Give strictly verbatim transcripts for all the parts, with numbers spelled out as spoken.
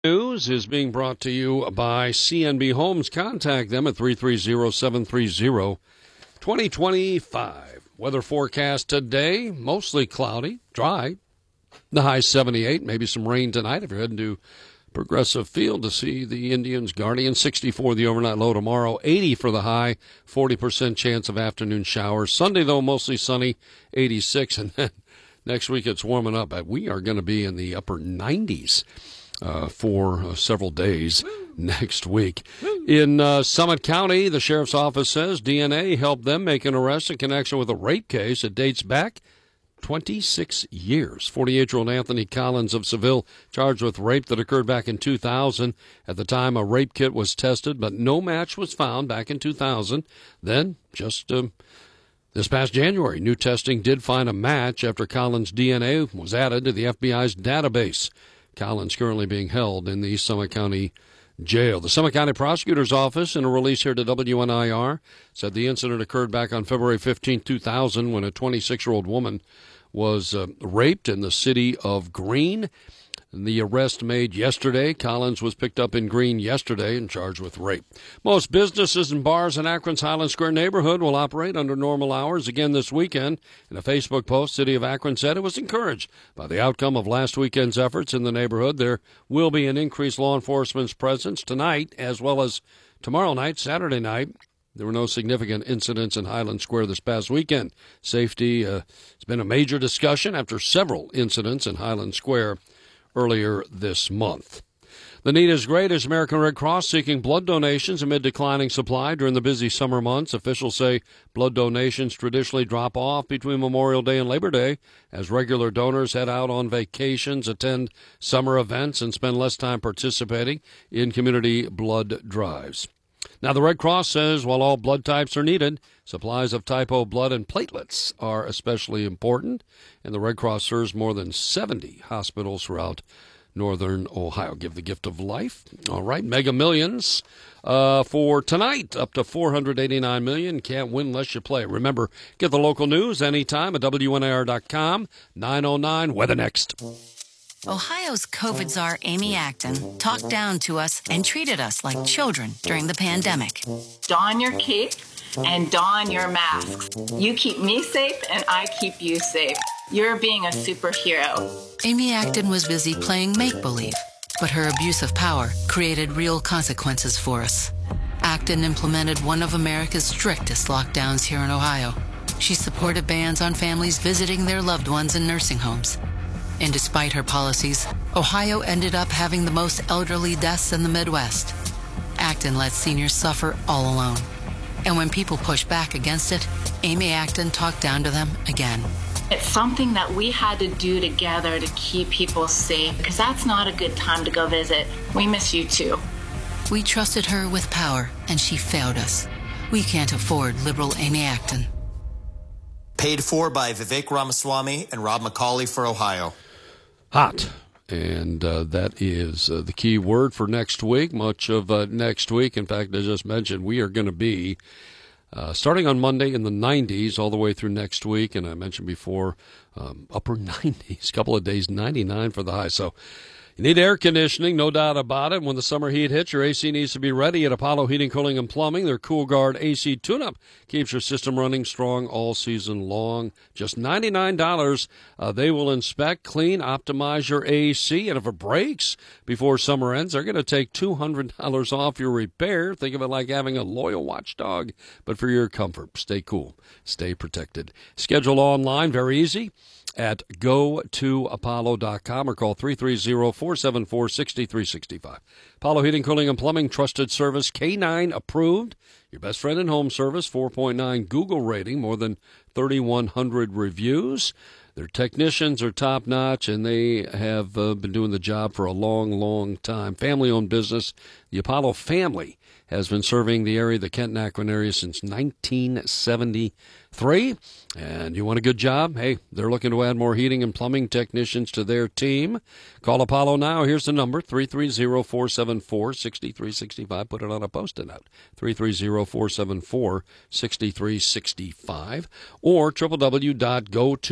News is being brought to you by C N B Homes. Contact them at three three zero, seven three zero, two zero two five. Weather forecast today, mostly cloudy, dry. The high seventy-eight, maybe some rain tonight if you're heading to Progressive Field to see the Indians. Guardians, sixty-four the overnight low tomorrow, eighty for the high, forty percent chance of afternoon showers. Sunday, though, mostly sunny, eighty-six. And then next week it's warming up. We are going to be in the upper nineties. Uh, for uh, several days next week. In uh, Summit County, the sheriff's office says D N A helped them make an arrest in connection with a rape case. It dates back twenty-six years. forty-eight-year-old Anthony Collins of Seville charged with rape that occurred back in two thousand. At the time, a rape kit was tested, but no match was found back in two thousand. Then, just uh, this past January, new testing did find a match after Collins' D N A was added to the F B I's database. Collins currently being held in the Summit County Jail. The Summit County Prosecutor's Office, in a release here to W N I R, said the incident occurred back on February fifteenth, two thousand, when a twenty-six-year-old woman was uh, raped in the city of Greene. The arrest made yesterday. Collins was picked up in Greene yesterday and charged with rape. Most businesses and bars in Akron's Highland Square neighborhood will operate under normal hours again this weekend. In a Facebook post, City of Akron said it was encouraged by the outcome of last weekend's efforts in the neighborhood. There will be an increased law enforcement's presence tonight as well as tomorrow night, Saturday night. There were no significant incidents in Highland Square this past weekend. Safety uh, has been a major discussion after several incidents in Highland Square earlier this month. The need is great as American Red Cross seeking blood donations amid declining supply during the busy summer months. Officials say blood donations traditionally drop off between Memorial Day and Labor Day as regular donors head out on vacations, attend summer events, and spend less time participating in community blood drives. Now, the Red Cross says while all blood types are needed, supplies of type O blood and platelets are especially important, and the Red Cross serves more than seventy hospitals throughout northern Ohio. Give the gift of life. All right, Mega Millions uh, for tonight, up to four hundred eighty-nine million dollars. Can't win unless you play. Remember, get the local news anytime at W N I R dot com. nine oh nine, weather next. Ohio's COVID czar, Amy Acton, talked down to us and treated us like children during the pandemic. Don your cape and don your masks. You keep me safe and I keep you safe. You're being a superhero. Amy Acton was busy playing make-believe, but her abuse of power created real consequences for us. Acton implemented one of America's strictest lockdowns here in Ohio. She supported bans on families visiting their loved ones in nursing homes. And despite her policies, Ohio ended up having the most elderly deaths in the Midwest. Acton let seniors suffer all alone. And when people pushed back against it, Amy Acton talked down to them again. It's something that we had to do together to keep people safe, because that's not a good time to go visit. We miss you too. We trusted her with power, and she failed us. We can't afford liberal Amy Acton. Paid for by Vivek Ramaswamy and Rob McCauley for Ohio. Hot. And uh, that is uh, the key word for next week, much of uh, next week. In fact, as I just mentioned, we are going to be uh, starting on Monday in the nineties all the way through next week. And I mentioned before, um, upper nineties, a couple of days, ninety-nine for the high. So you need air conditioning, no doubt about it. When the summer heat hits, your A C needs to be ready at Apollo Heating, Cooling, and Plumbing. Their Cool Guard A C tune-up keeps your system running strong all season long. Just ninety-nine dollars. Uh, they will inspect, clean, optimize your A C, and if it breaks before summer ends, they're going to take two hundred dollars off your repair. Think of it like having a loyal watchdog, but for your comfort. Stay cool. Stay protected. Schedule online, very easy, at go to apollo dot com or call three three zero, four seven four, six three six five. Apollo Heating, Cooling, and Plumbing, trusted service, K nine approved. Your best friend in home service, four point nine Google rating, more than thirty-one hundred reviews. Their technicians are top-notch, and they have uh, been doing the job for a long, long time. Family-owned business. The Apollo family has been serving the area, the Kent and Akron area, since nineteen seventy-three. And you want a good job? Hey, they're looking to add more heating and plumbing technicians to their team. Call Apollo now. Here's the number, three three zero, four seven four, six three six five. Put it on a Post-it note, three three zero, four seven four, six three six five. Or w w w dot go to apollo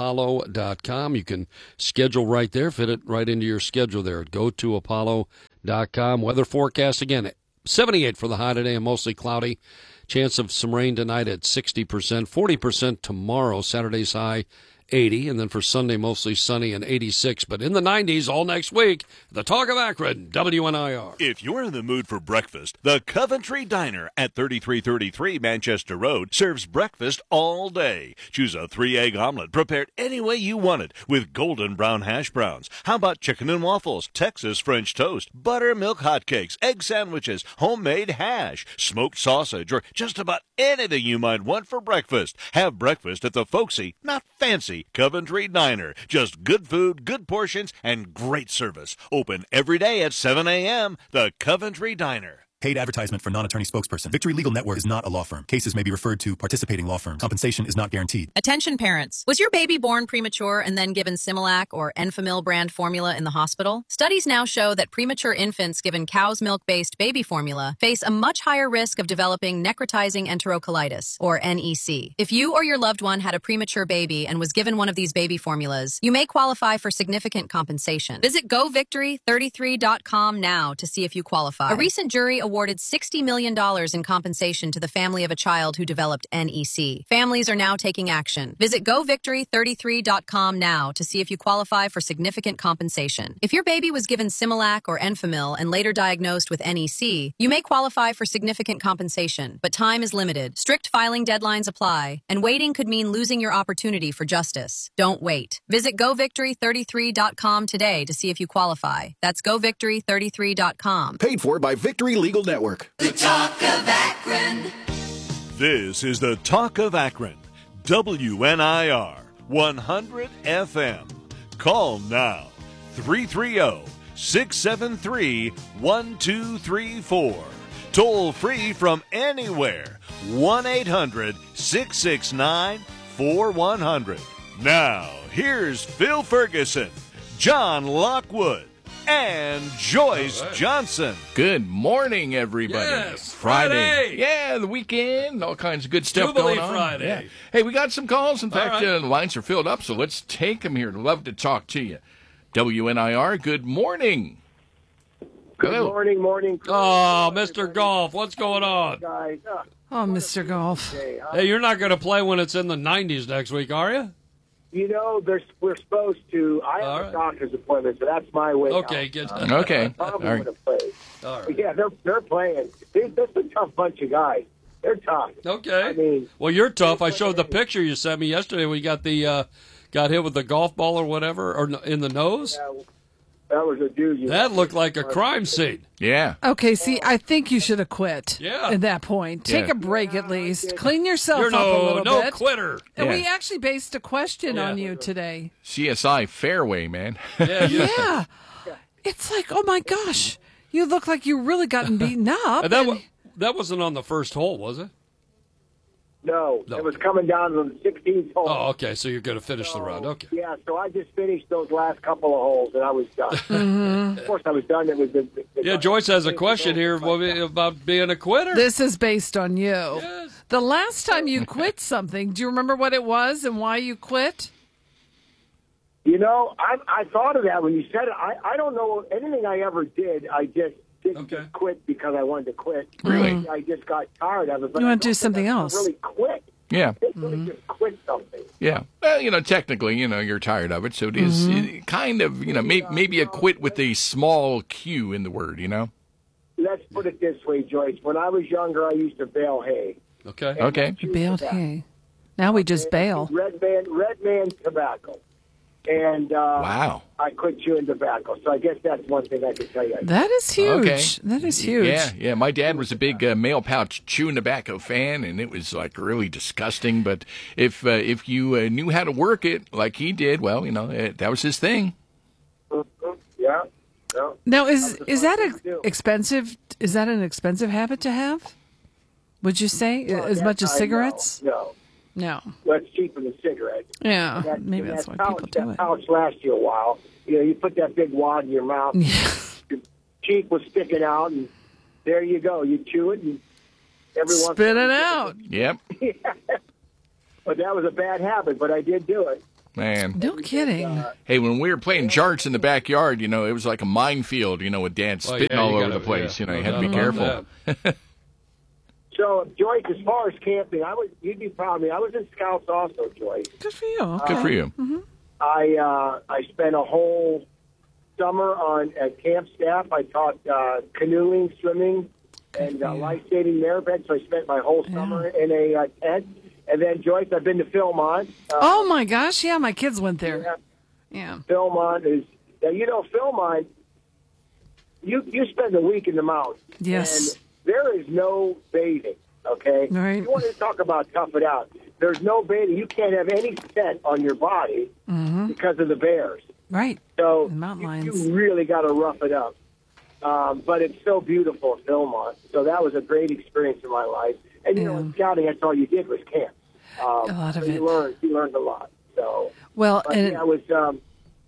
apollo dot com. You can schedule right there, fit it right into your schedule there. Go to apollo dot com. Weather forecast again, seventy-eight for the high today and mostly cloudy. Chance of some rain tonight at sixty percent, forty percent tomorrow. Saturday's high eighty, and then for Sunday mostly sunny and eighty-six, but in the nineties all next week. The Talk of Akron, W N I R. If you're in the mood for breakfast, the Coventry Diner at thirty-three thirty-three Manchester Road serves breakfast all day. Choose a three-egg omelet prepared any way you want it with golden brown hash browns. How about chicken and waffles, Texas French toast, buttermilk hotcakes, egg sandwiches, homemade hash, smoked sausage, or just about anything you might want for breakfast. Have breakfast at the folksy, not fancy, Coventry Diner. Just good food, good portions, and great service. Open every day at seven a.m. The Coventry Diner. Paid advertisement for non-attorney spokesperson. Victory Legal Network is not a law firm. Cases may be referred to participating law firms. Compensation is not guaranteed. Attention parents. Was your baby born premature and then given Similac or Enfamil brand formula in the hospital? Studies now show that premature infants given cow's milk-based baby formula face a much higher risk of developing necrotizing enterocolitis, or N E C. If you or your loved one had a premature baby and was given one of these baby formulas, you may qualify for significant compensation. Visit go victory thirty-three dot com now to see if you qualify. A recent jury awarded sixty million dollars in compensation to the family of a child who developed N E C. Families are now taking action. Visit go victory thirty-three dot com now to see if you qualify for significant compensation. If your baby was given Similac or Enfamil and later diagnosed with N E C, you may qualify for significant compensation, but time is limited. Strict filing deadlines apply, and waiting could mean losing your opportunity for justice. Don't wait. Visit go victory thirty-three dot com today to see if you qualify. That's go victory thirty-three dot com. Paid for by Victory Legal Network. The Talk of Akron. This is the Talk of Akron. W N I R one hundred F M. Call now. three three zero, six seven three, one two three four. Toll free from anywhere. one eight hundred, six six nine, four one zero zero. Now, here's Phil Ferguson, John Lockwood, and Joyce right. Johnson. Good morning, everybody. Yes, Friday. Friday. Yeah, the weekend, all kinds of good stuff Jubilee going on. Friday. Yeah. Hey, we got some calls. In fact, right. uh, the lines are filled up, so let's take them here. Love to talk to you. W N I R, good morning. Good Hello. morning, morning. Oh, Mister Golf, what's going on? Guys, uh, Oh, Mister Golf. hey, uh, Hey, you're not going to play when it's in the nineties next week, are you? you know, there's, we're supposed to. I have All a right. doctor's appointment, so that's my way Okay, out. good. Uh, Okay. I probably All right. would have played. All But right. yeah, they're they're playing. They, that's a tough bunch of guys. They're tough. Okay. I mean, well, you're tough. I showed the picture you sent me yesterday. We got the uh, got hit with the golf ball or whatever, or n- in the nose. uh, that was a doozy. That looked like a crime scene. Yeah. Okay, see, I think you should have quit Yeah. at that point. Take Yeah. a break at least. Clean yourself You're up a no little no bit. quitter. And Yeah. we actually based a question Yeah. on you today. C S I Fairway, man. Yeah, yeah. Yeah. It's like, oh my gosh, you look like you really gotten beaten up. And that and- wa- that wasn't on the first hole, was it? No, No. it was coming down to the sixteenth hole. Oh, okay. So you're going to finish the round. Okay. Yeah, so I just finished those last couple of holes, and I was done. Mm-hmm. Of course, I was done. It was the, the, Yeah, Joyce has a question here about being a quitter. This is based on you. Yes. The last time you quit something, do you remember what it was and why you quit? You know, I I thought of that when you said it. I, I don't know anything I ever did. I just didn't Okay. just quit because I wanted to quit. Really? I just got tired of it. But You I wanna do don't think something I else. Really quit. Yeah. I didn't really just quit something. Yeah. Well, you know, technically, you know, you're tired of it, so it is it kind of, you know, may, maybe a quit with a small Q in the word, you know? Let's put it this way, Joyce. When I was younger, I used to bale hay. Okay. Okay. You bailed hay. Now we just bail. Red man, red man tobacco. And uh, Wow. I quit chewing tobacco. So I guess that's one thing I can tell you. That is huge. Okay. That is huge. Yeah, yeah. My dad was a big uh, male pouch chewing tobacco fan, and it was like really disgusting. But if uh, if you uh, knew how to work it like he did, well, you know, uh, that was his thing. Mm-hmm. Yeah. No. Now, is That was the is that fun a thing to do. expensive? Is that an expensive habit to have? Would you say Well, as that much as I know. cigarettes? No. No. Well, it's cheaper than cigarettes. Yeah, That, maybe that that's why pouch, people do that it. pouch lasts you a while. You know, you put that big wad in your mouth, your cheek was sticking out, and there you go. You chew it, and every once Spit in a it while- out. Yep. But that was a bad habit, but I did do it. Man. No kidding. Uh, Hey, when we were playing jarts in the backyard, you know, it was like a minefield, you know, with Dad Well, spitting yeah, all you over gotta- the place. yeah, you know, no you had to be doubt about careful. So, Joyce, as far as camping, I was you'd be proud of me. I was in Scouts also, Joyce. Good for you. Good Okay. for you. Mm-hmm. I uh, I spent a whole summer on at camp staff. I taught uh, canoeing, swimming, and uh, life saving marebed. So I spent my whole summer in a uh, tent. And then, Joyce, I've been to Philmont. Uh, Oh, my gosh. Yeah, my kids went there. Yeah. Yeah. Philmont is, now, you know, Philmont, you, you spend a week in the mountains. Yes. And there is no bathing, okay? Right. You want to talk about tough it out. There's no bathing. You can't have any scent on your body because of the bears. Right. So mountain you, lions. you really got to rough it up. Um, but it's so beautiful at Philmont. So that was a great experience in my life. And, you know, in scouting, that's all you did was camp. Um, A lot of so it. You learned, you learned a lot. So, Well, but, and yeah, it was... Um,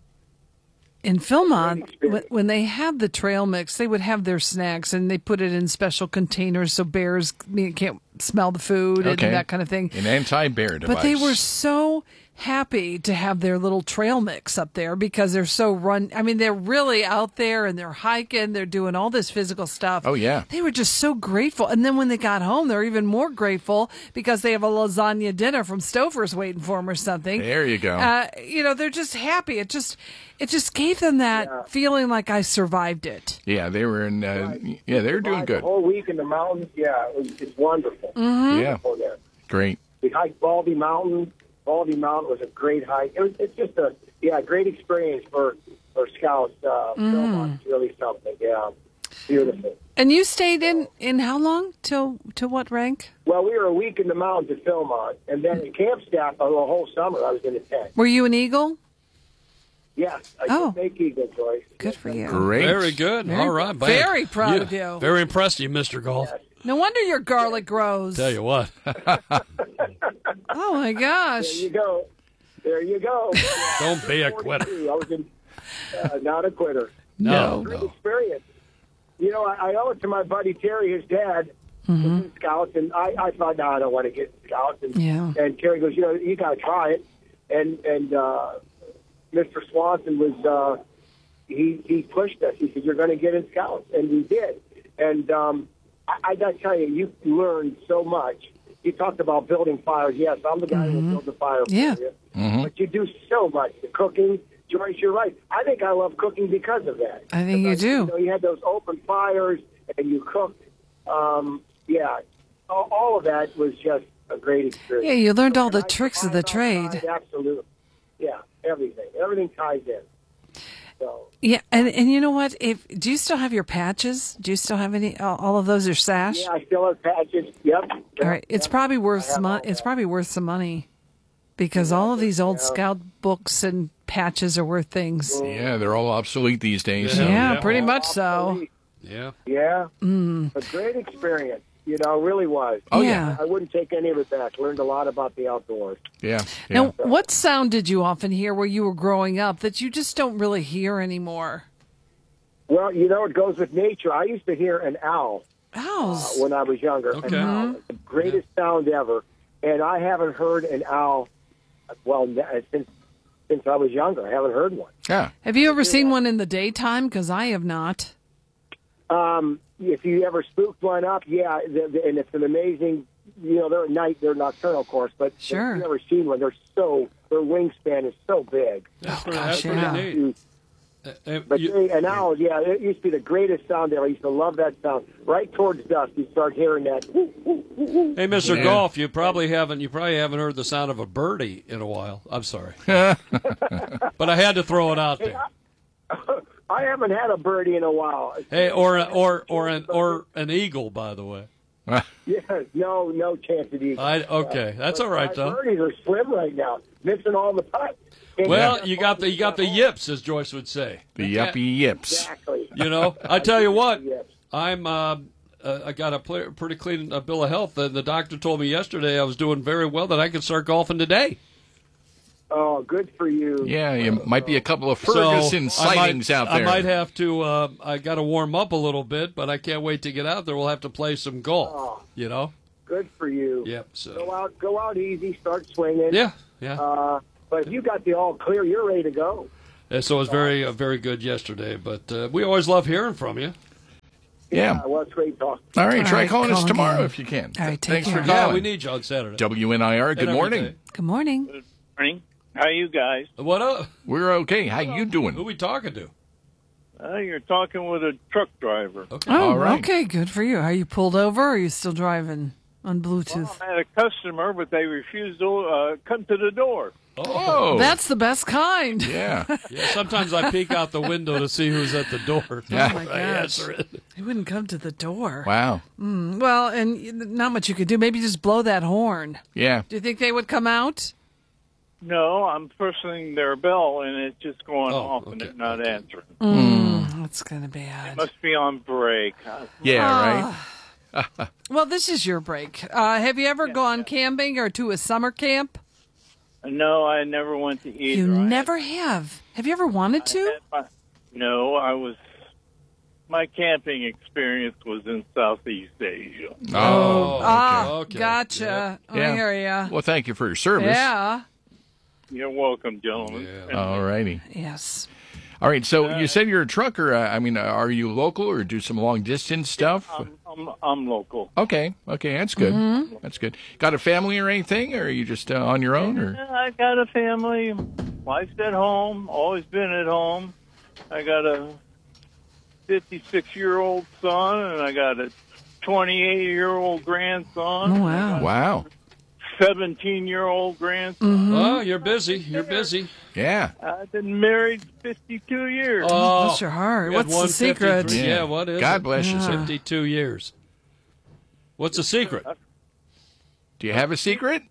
in Philmont, when, when they had the trail mix, they would have their snacks and they put it in special containers so bears I mean, can't smell the food Okay. and that kind of thing. An anti-bear device. But they were so happy to have their little trail mix up there because they're so run. I mean, they're really out there and they're hiking. They're doing all this physical stuff. Oh, yeah. They were just so grateful. And then when they got home, they're even more grateful because they have a lasagna dinner from Stouffer's waiting for them or something. There you go. Uh, you know, they're just happy. It just, it just gave them that Yeah. feeling like I survived it. Yeah, they were in. Uh, Yeah, they were doing The good. whole week in the mountains, yeah, it was, it's wonderful. Mm-hmm. Yeah, Beautiful there. great. We hiked Baldy Mountain. Baldy Mountain was a great hike. It was, it's just a yeah, great experience for for scouts. Uh, Mm. Philmont's really something. Yeah, beautiful. And you stayed in, in how long? Till to what rank? Well, we were a week in the mountains at Philmont, and then in camp staff uh, the whole summer I was in a tent. Were you an Eagle? Yes, I Oh. did make Eagle, Joyce. Good for you. Great. Very good. Very- All right. man. very proud of you. Very impressed of you, Mister Golf. No wonder your garlic grows. Tell you what. Oh my gosh. There you go. There you go. Don't be a quitter. I was in, uh, not a quitter. No, Great no. experience. You know, I, I owe it to my buddy Terry, his dad, was in Scouts, and I, I thought, no, I don't want to get in Scouts. And, Yeah. and Terry goes, you know, you got to try it. And and uh, Mister Swanson was, uh, he he pushed us. He said, you're going to get in Scouts, and we did. And um, I, I got to tell you, you learned so much. You talked about building fires. Yes, I'm the guy who will build the fire for Yeah. you. Mhm. But you do so much. The cooking. Joyce, you're right. I think I love cooking because of that. I think you Because, do. You know, you had those open fires and you cooked. Um, yeah, all, all of that was just a great experience. Yeah, you learned all the And I tricks of the survived trade. outside, Absolutely. Yeah, everything. Everything ties in. So, Yeah, and and you know what? If do you still have your patches? Do you still have any? All all of those are sash. yeah, I still have patches. Yep. All right, it's Yep. probably worth I have some. all It's that. probably worth some money because all of these old Yeah. scout books and patches are worth things. Yeah, they're all obsolete these days. Yeah. so- Yeah, yeah. pretty much so. Yeah. Yeah. Mm. A great experience. You know, it really was. Oh, yeah. I wouldn't take any of it back. Learned a lot about the outdoors. Yeah. yeah. Now, what sound did you often hear where you were growing up that you just don't really hear anymore? Well, you know, it goes with nature. I used to hear an owl uh, Owls. when I was younger. Okay. An owl, the greatest sound ever. And I haven't heard an owl, well, n- since since I was younger. I haven't heard one. Yeah. Have you ever seen one in the daytime? Because I have not. Um, if you ever spooked one up, yeah, the, the, and it's an amazing, you know, they're at night, they're nocturnal, of course, but Sure. if you've never seen one, they're so, their wingspan is so big. That's pretty, gosh, that's pretty yeah. neat. Uh, uh, But you- they, an owl, yeah, it used to be the greatest sound ever. I used to love that sound. Right towards dusk, you start hearing that. hey, Mister Yeah. Golf, you probably haven't. You probably haven't heard the sound of a birdie in a while. I'm sorry, but I had to throw it out there. I haven't had a birdie in a while. Hey, or a- or or an or an eagle, by the way. Yeah, no, no chance of eagle. I okay, that's all right My though. birdies are slim right now, missing all the putts. Well, you got the you got the yips, as Joyce would say. The yuppie yips. Exactly. You know, I tell you what, Yes. I'm uh, uh, I got a pl- pretty clean uh, bill of health, and the doctor told me yesterday I was doing very well that I could start golfing today. Oh, good for you. Yeah, you might be a couple of So, Ferguson I sightings might, out there. I might have to. Uh, I got to warm up a little bit, but I can't wait to get out there. We'll have to play some golf. Oh. You know. Good for you. Yep. Go So. out, go out easy. Start swinging. Yeah. Yeah. Uh, But if you got the all clear, you're ready to go. Yeah, so it was very, uh, very good yesterday. But uh, we always love hearing from you. Yeah. yeah well, it's great talking. All right, All try right, calling us call tomorrow again. if you can. All right, take Thanks care. for calling. Yeah, we need you on Saturday. W N I R, good And every morning. day. Good morning. Good morning. How are you guys? What up? We're okay. How you doing? Who we talking to? Uh, you're talking with a truck driver. Okay. Oh, All right. okay, good for you. Are you pulled over or are you still driving on Bluetooth? I had a customer, but they refused to uh, come to the door. Oh. That's the best kind. Yeah. Yeah, sometimes I peek out the window to see who's at the door. Yeah. Oh, my I gosh. answer it. He wouldn't come to the door. Wow. Mm, well, and not much you could do. Maybe just blow that horn. Yeah. Do you think they would come out? No, I'm pressing their bell, and it's just going Oh, off, and okay, it's not okay. answering. Mm, that's going to be bad. It must be on break. Yeah, right? Well, this is your break. Uh, have you ever gone camping or to a summer camp? No, I never went to either. You I never have. Have you ever wanted to? had my- no, I was. My camping experience was in Southeast Asia. Oh, okay. Ah, Okay. gotcha. I Yeah. hear ya. Well, thank you for your service. Yeah. You're welcome, gentlemen. Yeah. All righty. Yes. All right, so you said you're a trucker. Uh, I mean, uh, are you local or do some long-distance stuff? I'm, I'm, I'm local. Okay, okay, that's good. Mm-hmm. That's good. Got a family or anything, or are you just uh, on your own? Or Yeah, I got a family. Wife's at home. Always been at home. I got a fifty-six-year-old son, and I got a twenty-eight-year-old grandson. Oh, wow. Wow. seventeen-year-old grandson. Mm-hmm. Oh, you're busy. You're busy. Yeah. I've been married fifty-two years. Oh, Bless your heart. we had What's the one secret? fifty-three. Yeah, what is God it? bless you, sir. fifty-two years. What's the secret? Do you have a secret?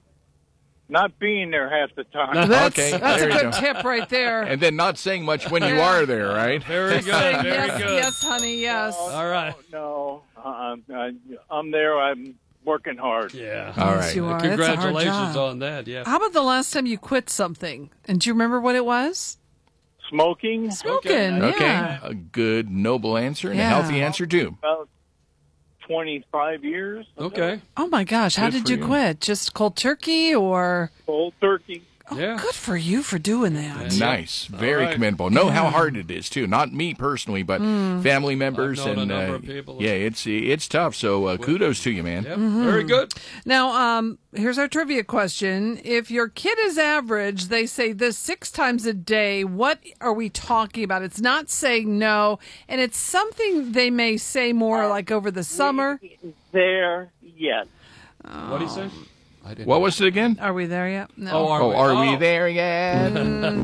Not being there half the time. That's, Okay, that's a there you good go. tip right there. And then not saying much when you Yeah. are there, right? Very good. Saying Very yes, good. yes, honey, yes. All right. No, uh, I, I'm there. I'm working hard. Yeah. All Yes, right. you are. That's a hard Congratulations job. on that. Yeah. How about the last time you quit something? And do you remember what it was? Smoking. Smoking, Okay. yeah. A good, noble answer and Yeah. a healthy answer, too. About twenty-five years. Okay. Oh, my gosh. How Good did for you you. quit? Just cold turkey or? Cold turkey. Oh, Yeah. good for you for doing that. Nice. Very right. commendable. Know how hard it is, too. Not me personally, but family members. I've known a and number uh, of people. Yeah, it's it's tough. So uh, kudos to you, man. Yep. Very good. Now, um, here's our trivia question. If your kid is average, they say this six times a day, what are we talking about? It's not saying no, and it's something they may say more like over the summer. There yet. What do you say? I didn't. What was it again? Are we there yet? No. Oh, are Oh, we? are Oh. we there yet?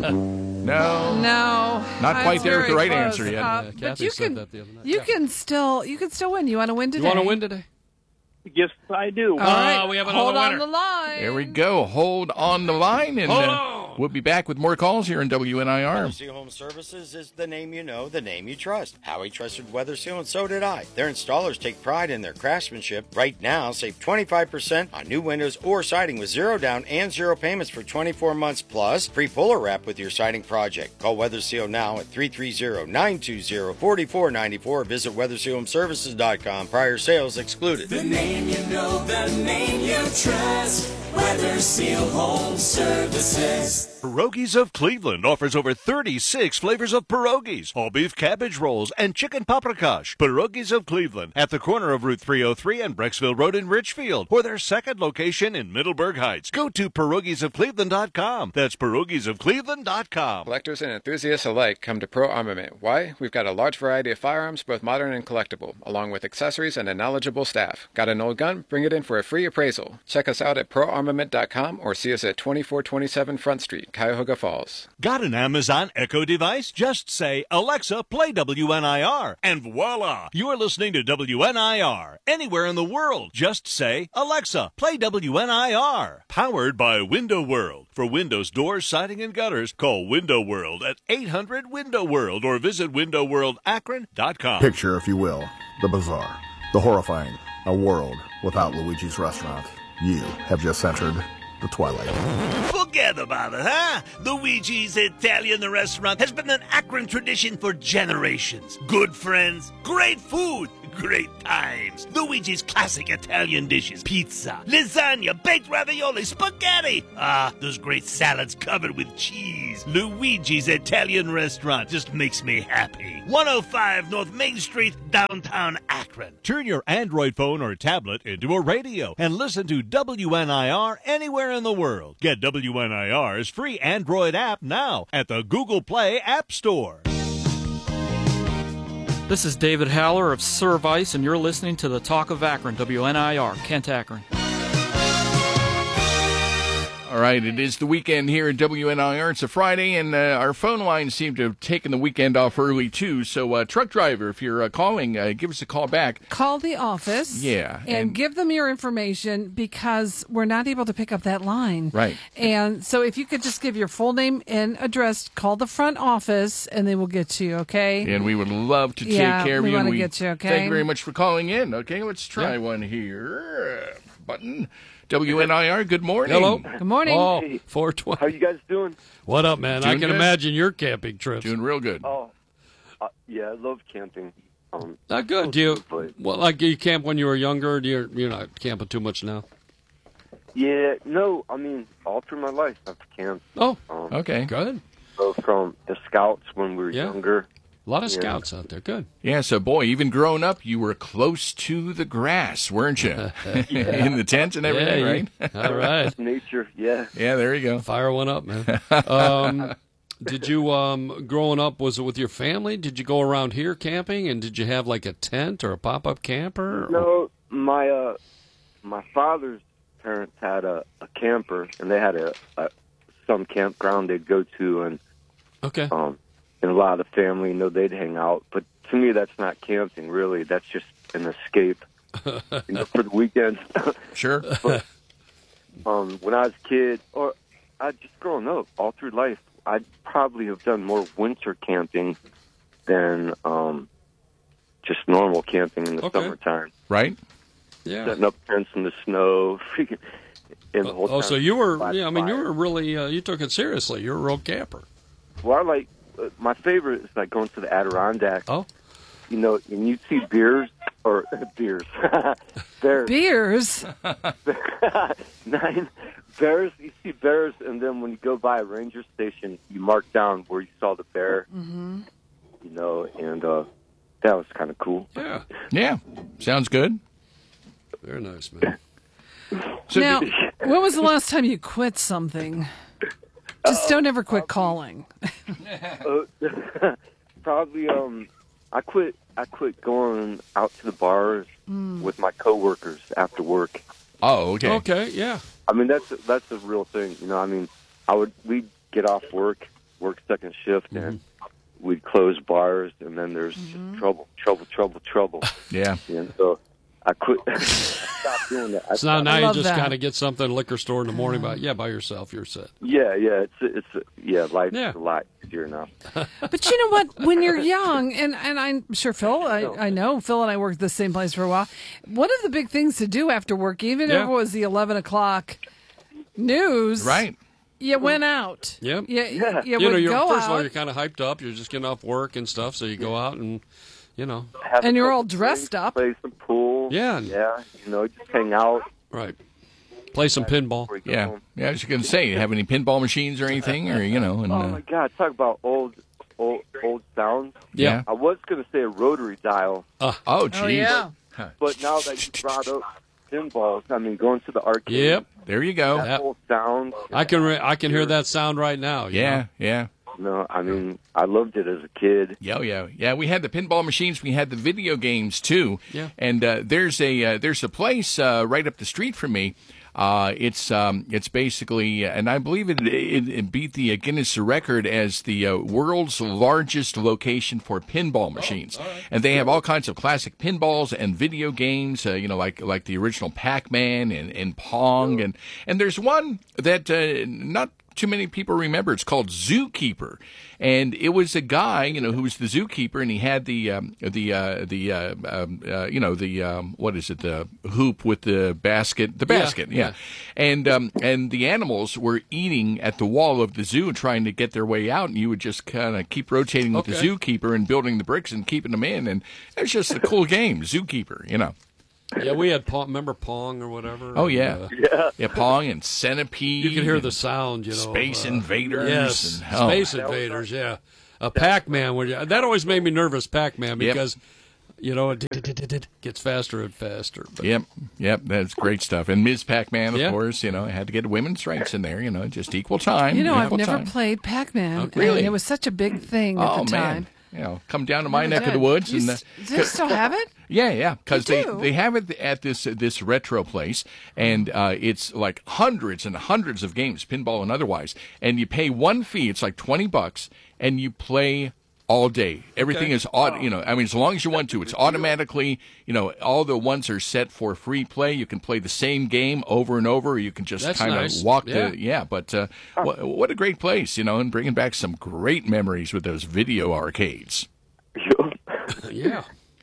no. No, Not That's quite there with the very right close. answer yet. Uh, Yeah, but Kathy you said can, that the other night. you Yeah. can still, you can still win. You want to win today? You want to win today? Yes, I do. All right, we have another hold on winner. the line. There we go. Hold on the line, and Hold uh, on. we'll be back with more calls here in W N I R. WeatherSeal Home Services is the name you know, the name you trust. Howie trusted WeatherSeal, and so did I. Their installers take pride in their craftsmanship. Right now, save twenty-five percent on new windows or siding with zero down and zero payments for twenty-four months, plus free puller wrap with your siding project. Call WeatherSeal now at three three zero, nine two zero, four four nine four. Visit weather seal home services dot com. Prior sales excluded. The name you know, the name you trust. WeatherSeal Home Services. Pierogies of Cleveland offers over thirty-six flavors of pierogies, all beef cabbage rolls, and chicken paprikash. Pierogies of Cleveland at the corner of Route three oh three and Brecksville Road in Richfield, or their second location in Middleburg Heights. Go to pierogies of cleveland dot com. That's pierogies of cleveland dot com. Collectors and enthusiasts alike come to Pro Armament. Why? We've got a large variety of firearms, both modern and collectible, along with accessories and a knowledgeable staff. Got an old gun? Bring it in for a free appraisal. Check us out at pro armament dot com or see us at twenty-four twenty-seven Front Street, Cuyahoga Falls. Got an Amazon Echo device? Just say, Alexa, play W N I R, and voila! You're listening to W N I R. Anywhere in the world, just say, Alexa, play W N I R. Powered by Window World. For windows, doors, siding, and gutters, call Window World at eight hundred window world or visit window world akron dot com. Picture, if you will, the bizarre, the horrifying, a world without Luigi's Restaurant. You have just entered the twilight. together, Baba, huh? Luigi's Italian Restaurant has been an Akron tradition for generations. Good friends, great food, great times. Luigi's classic Italian dishes: pizza, lasagna, baked ravioli, spaghetti. Ah, those great salads covered with cheese. Luigi's Italian Restaurant just makes me happy. one oh five North Main Street, downtown Akron. Turn your Android phone or tablet into a radio and listen to W N I R anywhere in the world. Get W N I R's free Android app now at the Google Play App Store. This is David Haller of Service, and you're listening to the Talk of Akron, W N I R, Kent, Akron. All right, it is the weekend here at W N I R. It's a Friday, and uh, our phone lines seem to have taken the weekend off early, too. So, uh, truck driver, if you're uh, calling, uh, give us a call back. Call the office. Yeah. And, and give them your information, because we're not able to pick up that line. Right. And so if you could just give your full name and address, call the front office, and they will get to you, okay? And we would love to take yeah, care of we you. want and to we get you, okay? Thank you very much for calling in. Okay, let's try Yeah. one here. Button. W N I R, good morning. Hello. Good morning. Oh, Hey, four twenty. how you guys doing? What up, man? I Doing can good. imagine your camping trips. Doing real good. Oh, uh, yeah, I love camping. Um, Not good. Do you, but- well, like you camp when you were younger? Or do you, you're not camping too much now? yeah, no, I mean, all through my life I've camped. Oh, Um, Okay. good. so from the scouts when we were Yeah. younger. A lot of Yeah. scouts out there. Good. Yeah, so, boy, even growing up, you were close to the grass, weren't you? In the tent and everything, Yeah, right? you- all right. Nature, yeah. Yeah, there you go. Fire one up, man. Um, did you, um, growing up, was it with your family? Did you go around here camping, and did you have like a tent or a pop-up camper? No, my uh, my father's parents had a, a camper, and they had a, a some campground they'd go to, and Okay. um, and a lot of the family, you know, they'd hang out. But to me, that's not camping, really. That's just an escape, you know, for the weekend. Sure. But, um, when I was a kid, or I just growing up, all through life, I'd probably have done more winter camping than um, just normal camping in the Okay. summertime. Right? Yeah. Setting up tents in the snow. freaking- and the whole Oh, time so you were, by the yeah, I mean, you fire. were really, uh, you took it seriously. You're a real camper. Well, I like, uh, my favorite is like going to the Adirondack. Oh. You know, and you'd see bears, or beers, bears. Beers? Nine bears, you see bears, and then when you go by a ranger station, you mark down where you saw the bear, Mm-hmm. you know, and uh, that was kind of cool. Yeah. Yeah. Sounds good. Very nice, man. So Now, did- when was the last time you quit something? Just don't ever quit calling. Uh, probably, um, I quit. I quit going out to the bars Mm. with my coworkers after work. Oh, okay. Okay, yeah. I mean, that's that's a real thing. You know, I mean, I would we'd get off work, work second shift, and we'd close bars, and then there's just trouble, trouble, trouble, trouble. Yeah. And so I quit. I stopped doing that. I So now, stopped- now you just kind of get something at the liquor store in the morning, by, yeah, by yourself, you're set. Yeah, yeah, it's it's yeah, life's Yeah. a lot easier now. But you know what? When you're young, and, and I'm sure Phil, I, I know Phil and I worked the same place for a while. One of the big things to do after work, even Yeah. if it was the eleven o'clock news, Right. you went out. Yep. You, Yeah. you, You know, would you're, go first of all, out, you're kind of hyped up. You're just getting off work and stuff, so you go out and, you know. Have a and you're couple all dressed drinks, up. Play some pool. Yeah. Yeah, you know, just hang out. Right. Play some pinball. before you go Yeah. home. Yeah, I was going to say, have any pinball machines or anything? Or, you know, and, Oh uh, my God! Talk about old, old, old sounds. Yeah. I was going to say a rotary dial, oh, geez. Oh, yeah. but now that you brought up pinballs, I mean, going to the arcade. Yep. There you go. That Yep. whole sound. I can re- I can hear that sound right now. you Yeah, know? yeah. No, I mean, I loved it as a kid. Yeah, yeah, yeah. We had the pinball machines. We had the video games too. Yeah. And uh, there's a uh, there's a place uh, right up the street from me. Uh, it's um, it's basically, and I believe it it, it beat the Guinness record as the uh, world's largest location for pinball machines. And they have all kinds of classic pinballs and video games. Uh, you know, like like the original Pac-Man and, and Pong, and and there's one that uh, not too many people remember. It's called Zookeeper, and it was a guy, you know, who was the zookeeper, and he had the um, the uh, the uh, um, uh, you know the um, what is it, the hoop with the basket, the Yeah, basket, yeah, yeah. and um, and the animals were eating at the wall of the zoo, trying to get their way out, and you would just kind of keep rotating with Okay. the zookeeper and building the bricks and keeping them in, and it was just a cool game, Zookeeper, you know. Yeah, we had Pong. Remember Pong or whatever? Oh And, yeah, uh, yeah, yeah. Pong and Centipede. you can hear the and sound. You know, Space uh, Invaders. Yes, and, oh, Space Invaders. Yeah, a Pac-Man. would you- That always made me nervous. Pac-Man Yep. because you know it gets faster and faster. But Yep, yep. That's great stuff. And Miz Pac-Man, of Yeah. course. You know, had to get women's rights in there. You know, just equal time. You know, I've equal never time. played Pac-Man. Oh, really? And it was such a big thing at Oh the man. time. You know, come down to my Never neck of the did. woods, You and s- do you still have it? Yeah, yeah, because You they, do? they have it at this this retro place, and uh, it's like hundreds and hundreds of games, pinball and otherwise. And you pay one fee; it's like twenty bucks, and you play all day. Everything Okay. is auto, you know. I mean, as long as you want to, it's automatically. You know, all the ones are set for free play. You can play the same game over and over. Or you can just That's kind of nice. walk Yeah. the yeah. But uh, wh- what a great place, you know, and bringing back some great memories with those video arcades. yeah.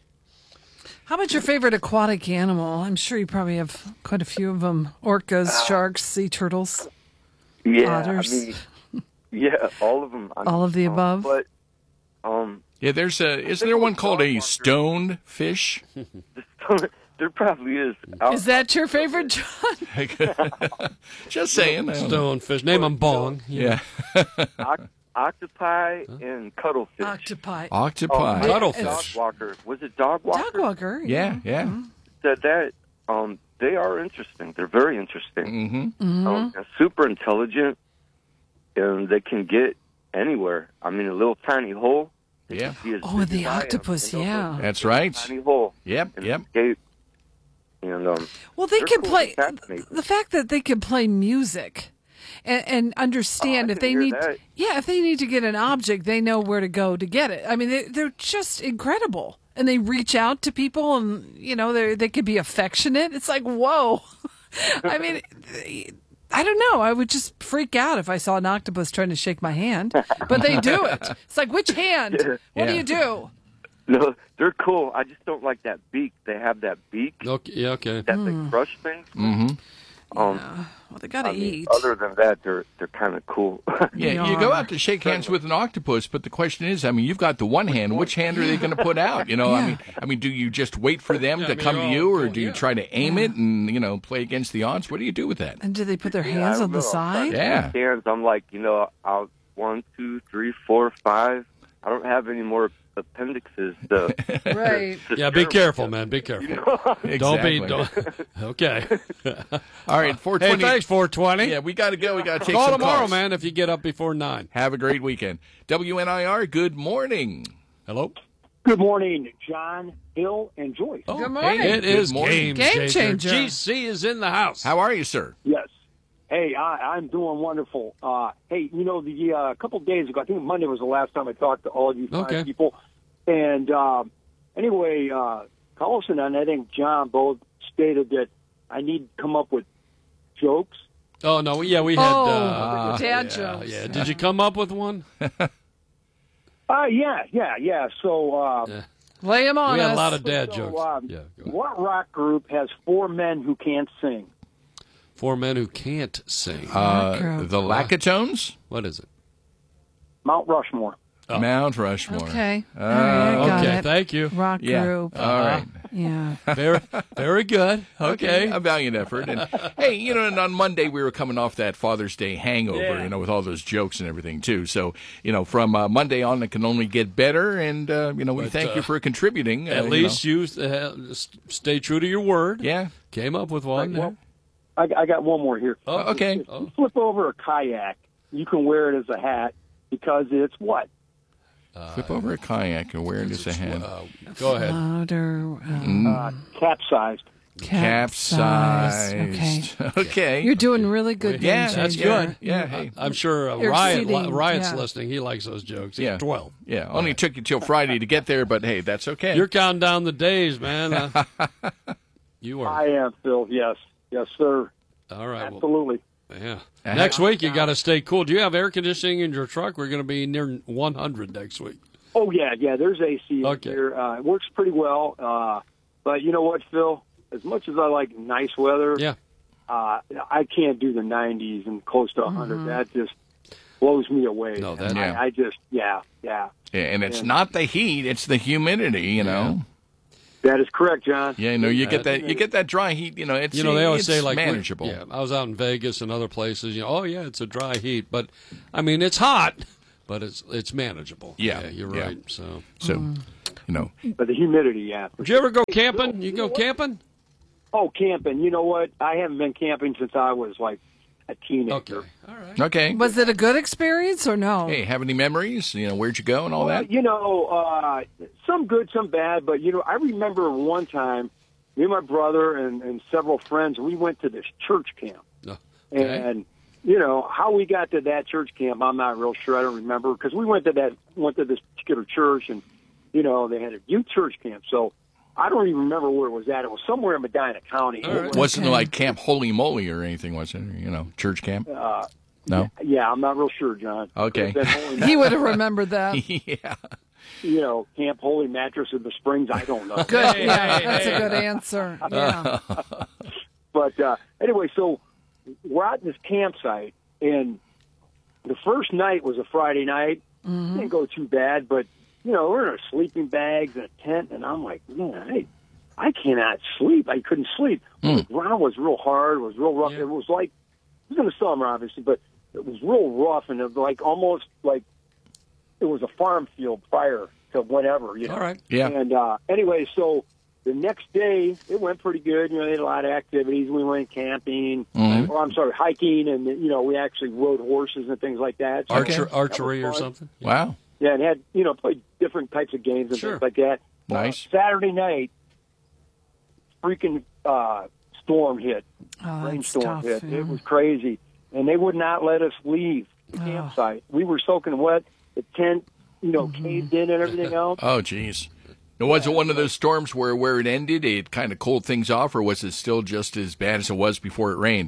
How about your favorite aquatic animal? I'm sure you probably have quite a few of them. Orcas, sharks, sea turtles, Yeah, otters. I mean, yeah, all of them. I all mean, of the um, above. But um, Yeah, there's a. Isn't there one called a stone fish? there probably is. Out- Is that your favorite, John? Just saying. I don't know. Stonefish. Name them Bong. Yeah. Oc- octopi and cuttlefish. Octopi. Octopi. Oh, Cuttlefish. Dog walker. Was it dog walker? Dogwalker. Yeah, yeah. Said that. Um, they are interesting. They're very interesting. Mm-hmm. Mhm. Um, they're super intelligent, and they can get anywhere. I mean, a little tiny hole. they Yeah. can be as Oh, big the as I am, octopus, you know, yeah. That's right. Tiny hole. Yep, and yep. escape. And um, Well, they they're can cool play. and fascinating. The fact that they can play music and, and understand Oh, I if can they hear need, that. yeah, if they need to get an object, they know where to go to get it. I mean, they, they're just incredible, and they reach out to people, and you know, they they could be affectionate. It's like, whoa. I mean, I don't know. I would just freak out if I saw an octopus trying to shake my hand, but they do it. It's like, which hand? What do Yeah. you do? No, they're cool. I just don't like that beak. They have that beak Okay. Yeah. Okay. that they crush things. Mm-hmm. Um, Well, they gotta I mean, eat. other than that, they're they're kind of cool. Yeah, They you go are. out to shake hands with an octopus, but the question is, I mean, you've got the one hand. Which hand are they going to put out? You know, I Yeah. mean, I mean, do you just wait for them Yeah, to I mean, come you're to all you, or going- do you yeah. try to aim it and you know play against the odds? What do you do with that? And do they put their Yeah, I hands don't on the know. I'm trying side? to Yeah. shake hands. I'm like, you know, I'll one, two, three, four, five. I don't have any more appendixes. To, Right. to Yeah. Be share careful, with man. Be careful. you. know? Don't be. Exactly. Don't, okay. All right, four Hey, twenty. thanks, four twenty. Yeah, we got to go. We got to take Call some tomorrow, calls. man, if you get up before nine. Have a great weekend. W N I R. Good morning. Hello. Good morning, John, Bill, and Joyce. Oh, Good morning. hey, It good is morning. game, Game changer. G C is in the house. How are you, sir? Yes. Hey, I, I'm doing wonderful. Uh, hey, you know, the uh, a couple of days ago, I think Monday was the last time I talked to all of you fine Okay. people. And um, anyway, uh, Carlson and I think John both stated that I need to come up with jokes. Oh no, yeah, we had. Oh, uh, dad yeah, jokes. Yeah, did you come up with one? Uh, yeah, yeah, yeah. So uh, Yeah. Lay them on We had us. a lot of dad so, jokes. um, Yeah, go ahead. what rock group has four men who can't sing? Four men who can't sing. Uh, group. the Lacatones, What is it? Mount Rushmore. Oh. Mount Rushmore. Okay. Uh, All right, I got Okay, it. thank you. Rock Yeah. group. All right. Yeah. Very, very good. Okay. A valiant effort. And hey, you know, and on Monday we were coming off that Father's Day hangover, Yeah. you know, with all those jokes and everything too. So, you know, from uh, Monday on, it can only get better. And uh, you know, we But, thank uh, you for contributing. At uh, least you, uh, s- stay true to your word. Yeah. Came up with one. Well, I, I got one more here. Oh, okay. If you flip over a kayak, you can wear it as a hat because it's what? Flip over a kayak and wear it as a hand. Uh, go ahead. Louder. Mm. Um, Uh, capsized. capsized. Okay. Capsized. Okay. You're doing really good. Yeah, Game that's Changer. good. Yeah, hey. I'm sure uh, You're Riot, exceeding, Riot's yeah. listening. He likes those jokes. He's Yeah. twelve. Yeah, only took you till Friday to get there, but hey, that's okay. You're counting down the days, man. Uh, you are. I am, Phil. Yes. Yes, sir. All right. Well, Absolutely. Yeah. Uh, Next week, you got to stay cool. Do you have air conditioning in your truck? We're going to be near one hundred next week. Oh, yeah, yeah, there's A C Okay. here. Uh, it works pretty well. Uh, but you know what, Phil? As much as I like nice weather, yeah. uh, I can't do the nineties and close to one hundred. That just blows me away. No, that- Yeah. I, I just, yeah, yeah. Yeah, and it's And- not the heat; it's the humidity. You know. That is correct, John. Yeah, no, you get that. You get that dry heat. You know, it's You know, they always it's say, like, we- manageable. yeah, I was out in Vegas and other places. You know, oh, yeah, it's a dry heat. But, I mean, it's hot, but it's it's manageable. Yeah, you're yeah. right. So, So, you know, But the humidity, yeah. Did you ever go camping? You go camping? Oh, camping. You know what? I haven't been camping since I was like a teenager. Okay. All right. okay. Was it a good experience or no? Hey, have any memories? You know, where'd you go and all Well, that? You know, uh, some good, some bad. But, you know, I remember one time, me and my brother and, and several friends, we went to this church camp. No. And, you know, how we got to that church camp, I'm not real sure. I don't remember. Because we went to that, went to this particular church, and, you know, they had a youth church camp. So I don't even remember where it was at. It was somewhere in Medina County. It wasn't like Camp Holy Moly or anything, was it? You know, church camp? Uh, No? yeah, I'm not real sure, John. Okay. It was at Holy He would have remembered that. yeah. You know, Camp Holy Mattress in the Springs. I don't know. Good. Yeah, that's a good answer. Yeah. But uh, anyway, so we're at this campsite, and the first night was a Friday night. Mm-hmm. Didn't go too bad, but, you know, we're in our sleeping bags and a tent, and I'm like, man, I, I cannot sleep. I couldn't sleep. Mm. The ground was real hard. It was real rough. Yeah. It was like, it was in the summer, obviously, but it was real rough, and it was like almost like it was a farm field prior to whatever, you know. All right. Yeah. And uh, anyway, so the next day, it went pretty good. You know, they had a lot of activities. We went camping, Mhm. or I'm sorry, hiking, and, you know, we actually rode horses and things like that. So Archer, that archery was or fun. something? Wow. Yeah, and had, you know, played different types of games and Sure. things like that. Nice. Uh, Saturday night, freaking uh, storm hit. Oh, that's Rainstorm tough. hit. yeah. It was crazy. And they would not let us leave the Oh. campsite. We were soaking wet. The tent, you know, Mm-hmm. caved in and everything else. Oh, geez. Now, was it one of those storms where, where it ended, it kind of cooled things off, or was it still just as bad as it was before it rained?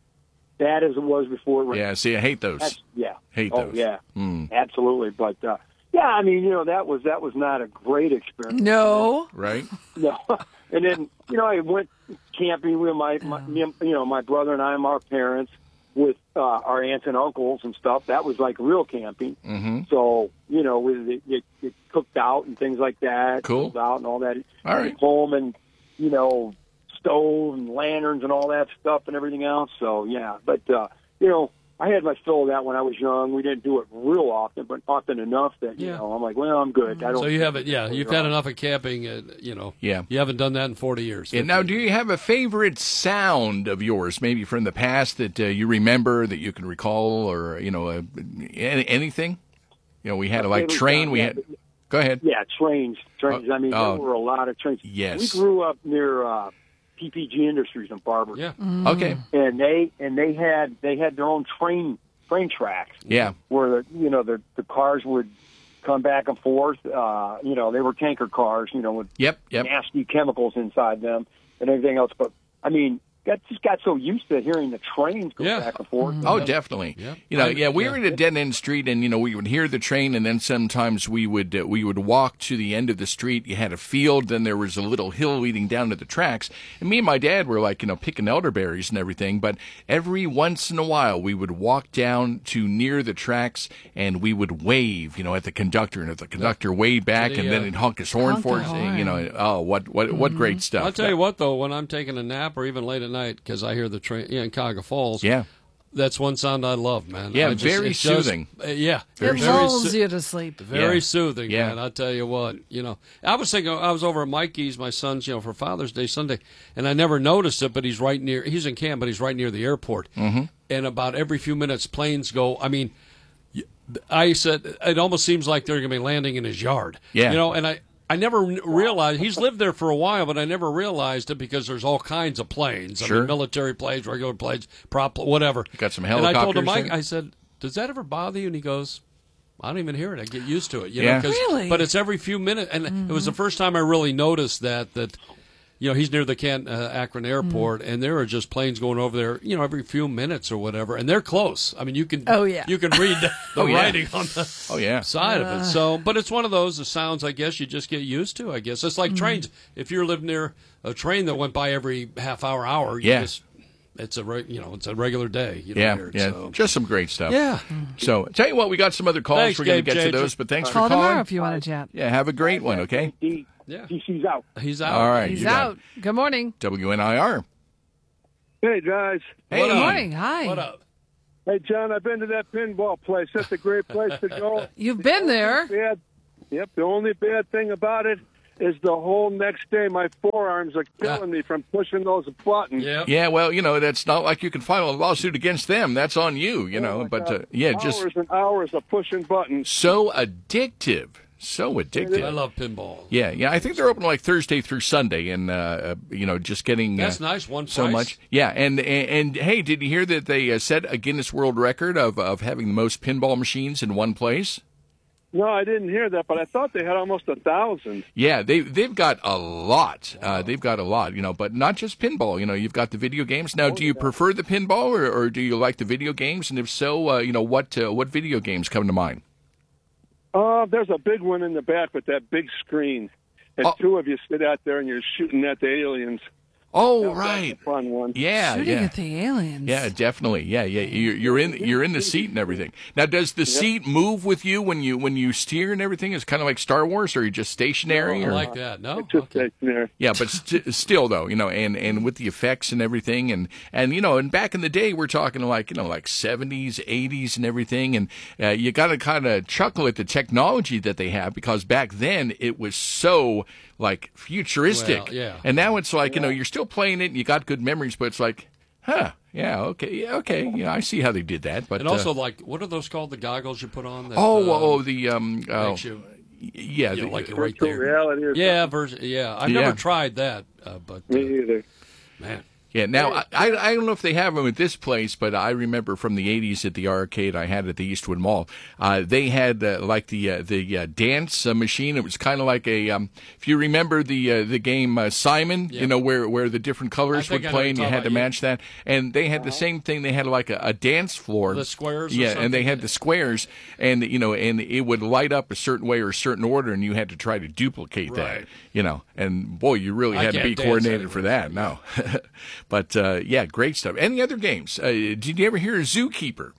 Bad as it was before it rained. Yeah, see, I hate those. That's, yeah. Hate oh, those. yeah. Mm. Absolutely. But, uh, yeah, I mean, you know, that was that was not a great experience. No. Right? No. And then, you know, I went camping with my, my me and, you know, my brother and I and our parents with uh, our aunts and uncles and stuff. That was like real camping. Mm-hmm. So, you know, we it, it, it cooked out and things like that. Cool. Cooked out and all that. All right. Home and, you know, stove and lanterns and all that stuff and everything else. So, yeah. But, uh, you know, I had my fill of that when I was young. We didn't do it real often, but often enough that, you Yeah. know, I'm like, well, I'm good. I don't So you haven't, yeah, you've had enough of camping, uh, you know. Yeah. You haven't done that in forty years. And now, do you have a favorite sound of yours, maybe from the past that uh, you remember, that you can recall, or, you know, uh, any, anything? You know, we had a, like, Favorite train. sound, We yeah. had. Go ahead. Yeah, trains. Trains. Oh, I mean, oh. there were a lot of trains. Yes. We grew up near uh, P P G Industries in Barber. Yeah. Okay. And they and they had they had their own train train tracks. Yeah. Where the you know the the cars would come back and forth. Uh, you know, they were tanker cars. You know, with Yep. Yep. nasty chemicals inside them and everything else. But I mean, got just got so used to hearing the trains go Yeah. back and forth. Oh, definitely. Yeah. You know, I- yeah, we yeah. were in a dead end street, and you know, we would hear the train, and then sometimes we would uh, we would walk to the end of the street. You had a field, then there was a little hill leading down to the tracks, and me and my dad were like, you know, picking elderberries and everything. But every once in a while, we would walk down to near the tracks, and we would wave, you know, at the conductor, and if the conductor waved back, the, and then uh, he'd honk his horn honk for the us, horn. you know, oh, what what what great stuff! I'll tell you what, though, when I'm taking a nap or even late at night, because I hear the train yeah, in Cuyahoga Falls, Yeah. that's one sound I love, man. Yeah, I just- very it just- soothing. uh, yeah, It very lulls soo- you to sleep. Very Yeah. soothing, Yeah. man. I tell you what, you know, I was thinking, I was over at Mikey's, my son's, you know, for Father's Day Sunday, and I never noticed it, but he's right near, he's in camp, but he's right near the airport. Mm-hmm. And about every few minutes, planes go, I mean, y- I said, it almost seems like they're going to be landing in his yard. Yeah. You know, and I, I never realized, he's lived there for a while, but I never realized it because there's all kinds of planes. I Sure. mean, military planes, regular planes, prop, whatever. Got some And I told him, helicopters Mike, there? I said, does that ever bother you? And he goes, I don't even hear it. I get used to it. You Yeah. know, 'cause- Really? But it's every few minutes. And it was the first time I really noticed that, that you know, he's near the Kent uh, Akron Airport, and there are just planes going over there, you know, every few minutes or whatever, and they're close. I mean, you can, oh yeah, you can read the, the oh, yeah. writing on the oh, yeah. side uh. of it. So, but it's one of those the sounds, I guess, you just get used to. I guess it's like mm-hmm. trains. If you're living near a train that went by every half hour, hour, you yeah. just, it's a re, you know, it's a regular day. You don't yeah, hear it, yeah, so. Just some great stuff. Yeah. So, tell you what, we got some other calls. Thanks, We're going to get Gabe to those, but thanks uh, for call calling. tomorrow if you want to chat. Yeah, have a great one. Okay. He, yeah, he, he's out. He's out. All right, he's out. Good morning. W N I R. Hey guys. Hey. Good morning. Hi. What up? Hey John, I've been to that pinball place. That's a great place to go. You've the been there. Bad, yep. The only bad thing about it is the whole next day my forearms are killing me from pushing those buttons. Yep. Yeah, well, you know, that's not like you can file a lawsuit against them. That's on you, you oh know. But, uh, God. yeah, hours just... Hours and hours of pushing buttons. So addictive. So addictive. I love pinball. Yeah, yeah. I think they're open like Thursday through Sunday, and, uh, you know, just getting... That's uh, nice, one so price. much. Yeah, and, and, and, hey, did you hear that they uh, set a Guinness World Record of, of having the most pinball machines in one place? No, I didn't hear that, but I thought they had almost a thousand. Yeah, they they've got a lot. Uh, they've got a lot, you know, but not just pinball. You know, you've got the video games. Now, do you prefer the pinball, or, or do you like the video games? And if so, uh, you know, what uh, what video games come to mind? Uh, there's a big one in the back with that big screen, and oh. two of you sit out there and you're shooting at the aliens. Oh, right. That's a fun one. Yeah, Shooting yeah. at the aliens. Yeah, definitely. Yeah, yeah. You're, you're in you're in the seat and everything. Now, does the yep. seat move with you when you when you steer and everything? It's kind of like Star Wars, or are you just stationary? No, or? I like that. No, it's just okay. stationary. Yeah, but st- still, though, you know, and, and with the effects and everything, and, and you know, and back in the day, we're talking like you know, like seventies, eighties, and everything, and uh, you got to kind of chuckle at the technology that they have because back then it was so like futuristic, well, yeah. and now it's like you know, you're still playing it, and you got good memories, but it's like, huh, yeah, okay, yeah, okay, yeah, I see how they did that, but and also uh, like, what are those called? The goggles you put on? That, oh, uh, oh, the um, oh, you, yeah, you know, the, like uh, right there. Reality or yeah, version. Yeah, I've yeah. never tried that, uh, but uh, me either. Man. Yeah, now, I, I don't know if they have them at this place, but I remember from the eighties at the arcade I had at the Eastwood Mall, uh, they had uh, like the uh, the uh, dance uh, machine. It was kind of like a, um, if you remember the uh, the game uh, Simon, yeah. you know, where, where the different colors would play and you had to match that. And they had uh-huh. the same thing. They had like a, a dance floor. The squares or Yeah, something? and they had the squares, and, you know, and it would light up a certain way or a certain order, and you had to try to duplicate right. that, you know. And, boy, you really I had to can't be dance coordinated anyway. for that. No. But, uh, yeah. Yeah, great stuff. Any other games? Uh, did you ever hear of Zookeeper?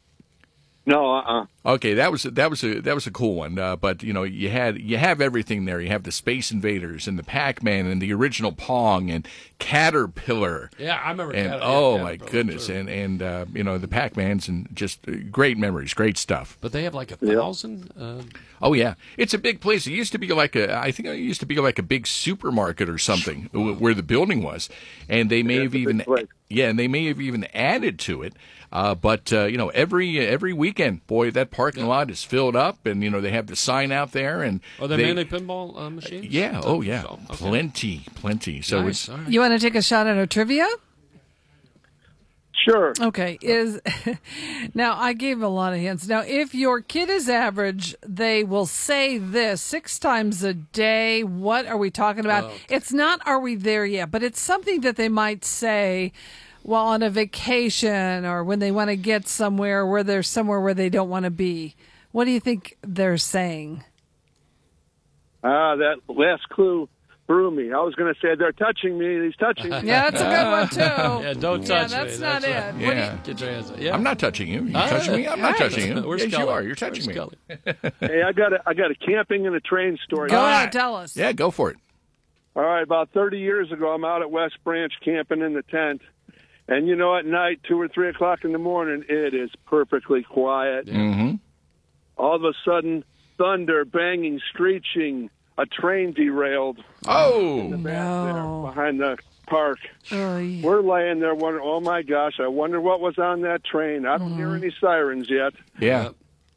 No, uh-uh. Okay, that was that was a that was a cool one. Uh, but you know, you had you have everything there. You have the Space Invaders and the Pac-Man and the original Pong and Caterpillar. Yeah, I remember. And Cat- oh yeah, my Caterpillar, goodness, sure. and and uh, you know the Pac-Mans and just uh, great memories, great stuff. But they have like a thousand. Uh, Oh yeah, it's a big place. It used to be like a, I think it used to be like a big supermarket or something where the building was, and they may Yeah, have it's a big even, place. yeah, and they may have even added to it. Uh, but uh, you know, every every weekend, boy, that parking Yeah. lot is filled up, and you know they have the sign out there, and are they, mainly pinball uh, machines? Yeah, oh yeah, So, okay. plenty, plenty. So Nice, it's all right. You want to take a shot at our trivia? Sure. Okay. Is now I gave a lot of hints. Now, if your kid is average, they will say this six times a day. What are we talking about? Oh. It's not "Are we there yet?" but it's something that they might say while on a vacation or when they want to get somewhere where they're somewhere where they don't want to be. What do you think they're saying? Ah, that last clue threw me. I was going to say they're touching me. He's touching me. Yeah, that's a good one too. Yeah, don't Yeah, touch that's me. not That's it. right. What do you- yeah. Get your hands up. Yeah. I'm not touching you. You Ah, touching me? I'm not right. touching you. Where's yes, you Scully? are. You're touching Where's me. Scully? Hey, I got a, I got a camping and a train story. Go All ahead, right. tell us. Yeah, go for it. All right, about thirty years ago, I'm out at West Branch camping in the tent. And, you know, at night, two or three o'clock in the morning, it is perfectly quiet. Mm-hmm. All of a sudden, thunder, banging, screeching, a train derailed. Oh, Back there No. behind the park. Oy. We're laying there wondering, oh, my gosh, I wonder what was on that train. I don't hear any sirens yet. yeah.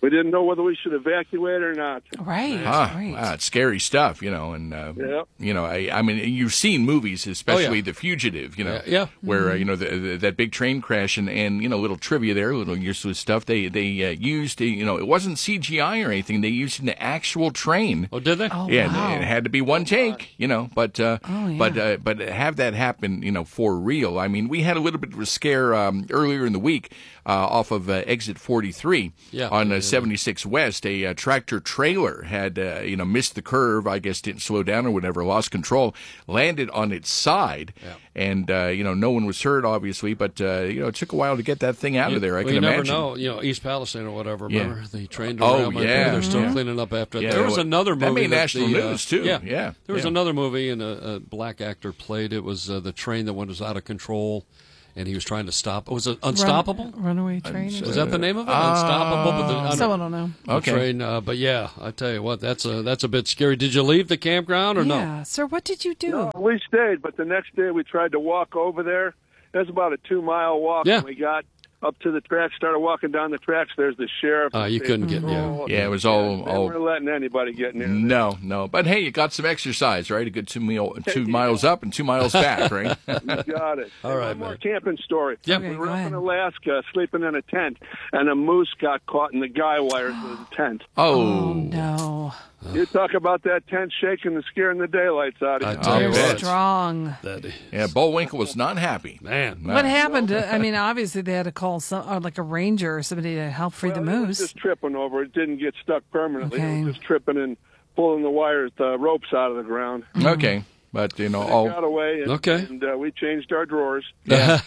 We didn't know whether we should evacuate or not. Right, Ah, right. wow, it's scary stuff, you know. And uh, Yeah. you know, I, I mean, you've seen movies, especially Oh, yeah. The Fugitive, you know, Yeah, yeah. where uh, Mhm. you know the, the, that big train crash, and, and you know, little trivia there, little useless stuff. They they uh, used, uh, you know, it wasn't C G I or anything. They used an actual train. Oh, did they? Oh, yeah, wow. and it had to be one take, you know. But uh, Oh, yeah. but uh, but have that happen, you know, for real. I mean, we had a little bit of a scare um, earlier in the week uh, off of uh, exit forty-three Yeah. on Yeah, uh, yeah. seventy-six West. A uh, tractor trailer had uh, you know missed the curve. I guess didn't slow down or whatever. Lost control. Landed on its side, Yeah. and uh, you know no one was hurt, obviously. But uh, you know it took a while to get that thing out You- of there. I well, can you imagine. never know. You know, East Palestine or whatever. Yeah. Remember the train Oh, derailment? yeah. They're still Yeah. cleaning up after that. Yeah, There was well, another movie that made that national the, uh, news, too. Yeah, Yeah, There was yeah. another movie, and a, a black actor played. It was uh, the train that was out of control, and he was trying to stop. Was it Unstoppable? Run, runaway train. or Was that the name of it? Uh, Unstoppable. But the, under- So I don't know. the Okay. Train, uh, but yeah, I tell you what, that's a that's a bit scary. Did you leave the campground or no? Yeah, sir. What did you do? No, we stayed, but the next day we tried to walk over there. It was about a two-mile walk. Yeah. And we got up to the tracks, started walking down the tracks. There's the sheriff. Uh, you couldn't get- yeah. Oh, Yeah, it was all- They all- weren't letting anybody get near. No, no. But hey, you got some exercise, right? A good two, mile, two miles up and two miles back, right? You got it. All And right, one more man. camping story. Yep. We Okay, were go up ahead. in Alaska, sleeping in a tent, and a moose got caught in the guy wires of the tent. Oh, no. You talk about that tent shaking and scaring the daylights out I of you. tell you They're what, strong. that, Yeah, Bullwinkle was not happy. man. What happened? To, I mean, obviously they had to call some, or like a ranger or somebody to help free Well, the it was moose. just tripping over. It didn't get stuck permanently. Okay. It was just tripping and pulling the wires, the ropes out of the ground. Okay, but you know, It all got away, and, Okay. and uh, we changed our drawers. Yes.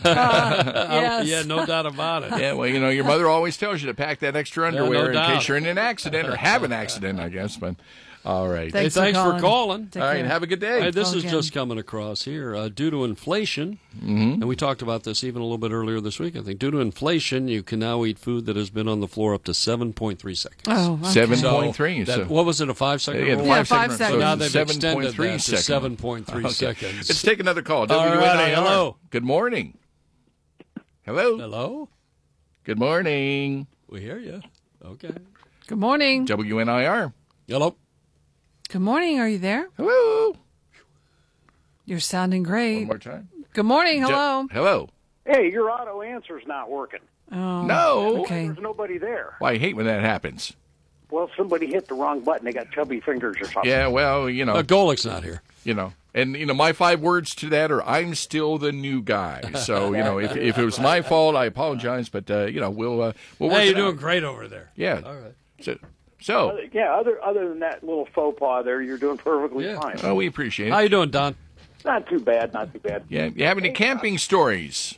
Yeah, no doubt about it. yeah. Well, you know, your mother always tells you to pack that extra no underwear in doubt. case you're in an accident or have an accident, I guess. But all right. Hey, Thanks for thanks for calling. calling. Take all right. care. Have a good day. Hey, this Call is again. just coming across here. Uh, due to inflation, Mm-hmm. and we talked about this even a little bit earlier this week, I think. Due to inflation, you can now eat food that has been on the floor up to seven point three seconds. Oh, okay. Seven So point three. that- so, what was it, a five-second yeah, rule? Yeah, five five seconds. seconds. So Now they've seven extended point three that to seconds. seven point three Okay. seconds. Let's take another call. All W N I R. right, hello. Good morning. Hello. Hello? Good morning. We hear you. Okay. Good morning. W N I R. Hello? Good morning. Are you there? Hello. You're sounding great. One more time. Good morning. Hello. Hello. Hey, your auto answer's not working. Oh, No. Okay. There's nobody there. Well, I hate when that happens. Well, somebody hit the wrong button. They got chubby fingers or something. Yeah, well, you know. Uh, Golik's not here. You know, and you know, my five words to that are "I'm still the new guy." So you know, if if it was my fault, I apologize. But uh, you know, we'll uh, we'll work Hey, it you're doing out. great over there. Yeah. All right. So, so Other- yeah, other other than that little faux pas there, you're doing perfectly Yeah. fine. oh, we appreciate How it. you doing, Don? Not too bad, not too bad. Yeah, you have any camping stories?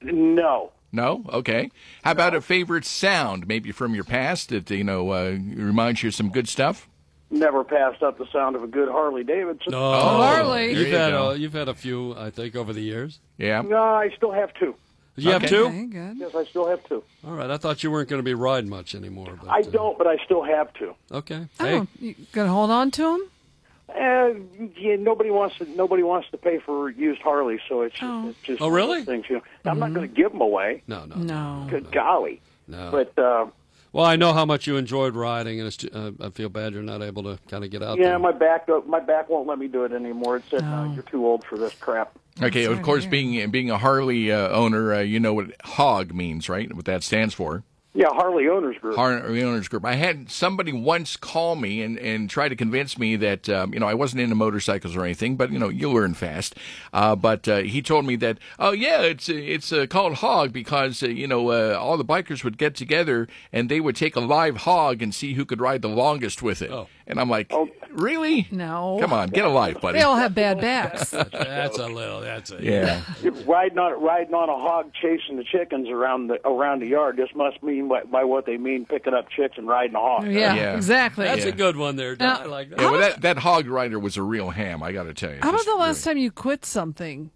No. No. Okay. How about a favorite sound, maybe from your past that you know uh, reminds you of some good stuff? Never passed up the sound of a good Harley Davidson. No. Harley. You've There you had, go. a, you've had a few, I think, over the years. Yeah. No, I still have two. You have Okay. two? Okay, good. Yes, I still have two. All right. I thought you weren't going to be riding much anymore. But, I uh, don't, but I still have two. Okay. Hey. Oh, you gonna hold on to them? Uh, yeah, nobody wants to. Nobody wants to pay for used Harleys, so it's, Oh. it's just Oh, one of really? those things. You know, I'm not going to give them away. No, no. No. Good golly! No. But uh, Well, I know how much you enjoyed riding, and it's, uh, I feel bad you're not able to kind of get out yeah, there. my back my back won't let me do it anymore. It said, no, you're too old for this crap. Okay. Sorry Of course, to hear. being being a Harley uh, owner, uh, you know what HOG means, right? What that stands for. Yeah, Harley Owners Group. Harley Owners Group. I had somebody once call me and, and try to convince me that, um, you know, I wasn't into motorcycles or anything, but, you know, you learn fast. Uh, but uh, he told me that, oh, yeah, it's it's uh, called hog because, uh, you know, uh, all the bikers would get together and they would take a live hog and see who could ride the longest with it. Oh. And I'm like, really? No. Come on, get a life, buddy. They all have bad backs. That's a little, that's a... Yeah. You're riding on riding on a hog, chasing the chickens around the around the yard. This must mean by, by what they mean, picking up chicks and riding a hog. Yeah, Yeah. exactly. That's Yeah. a good one there, Don. Now- I like that. Yeah, well, that, that hog rider was a real ham, I got to tell you. How about Just the last really. time you quit something?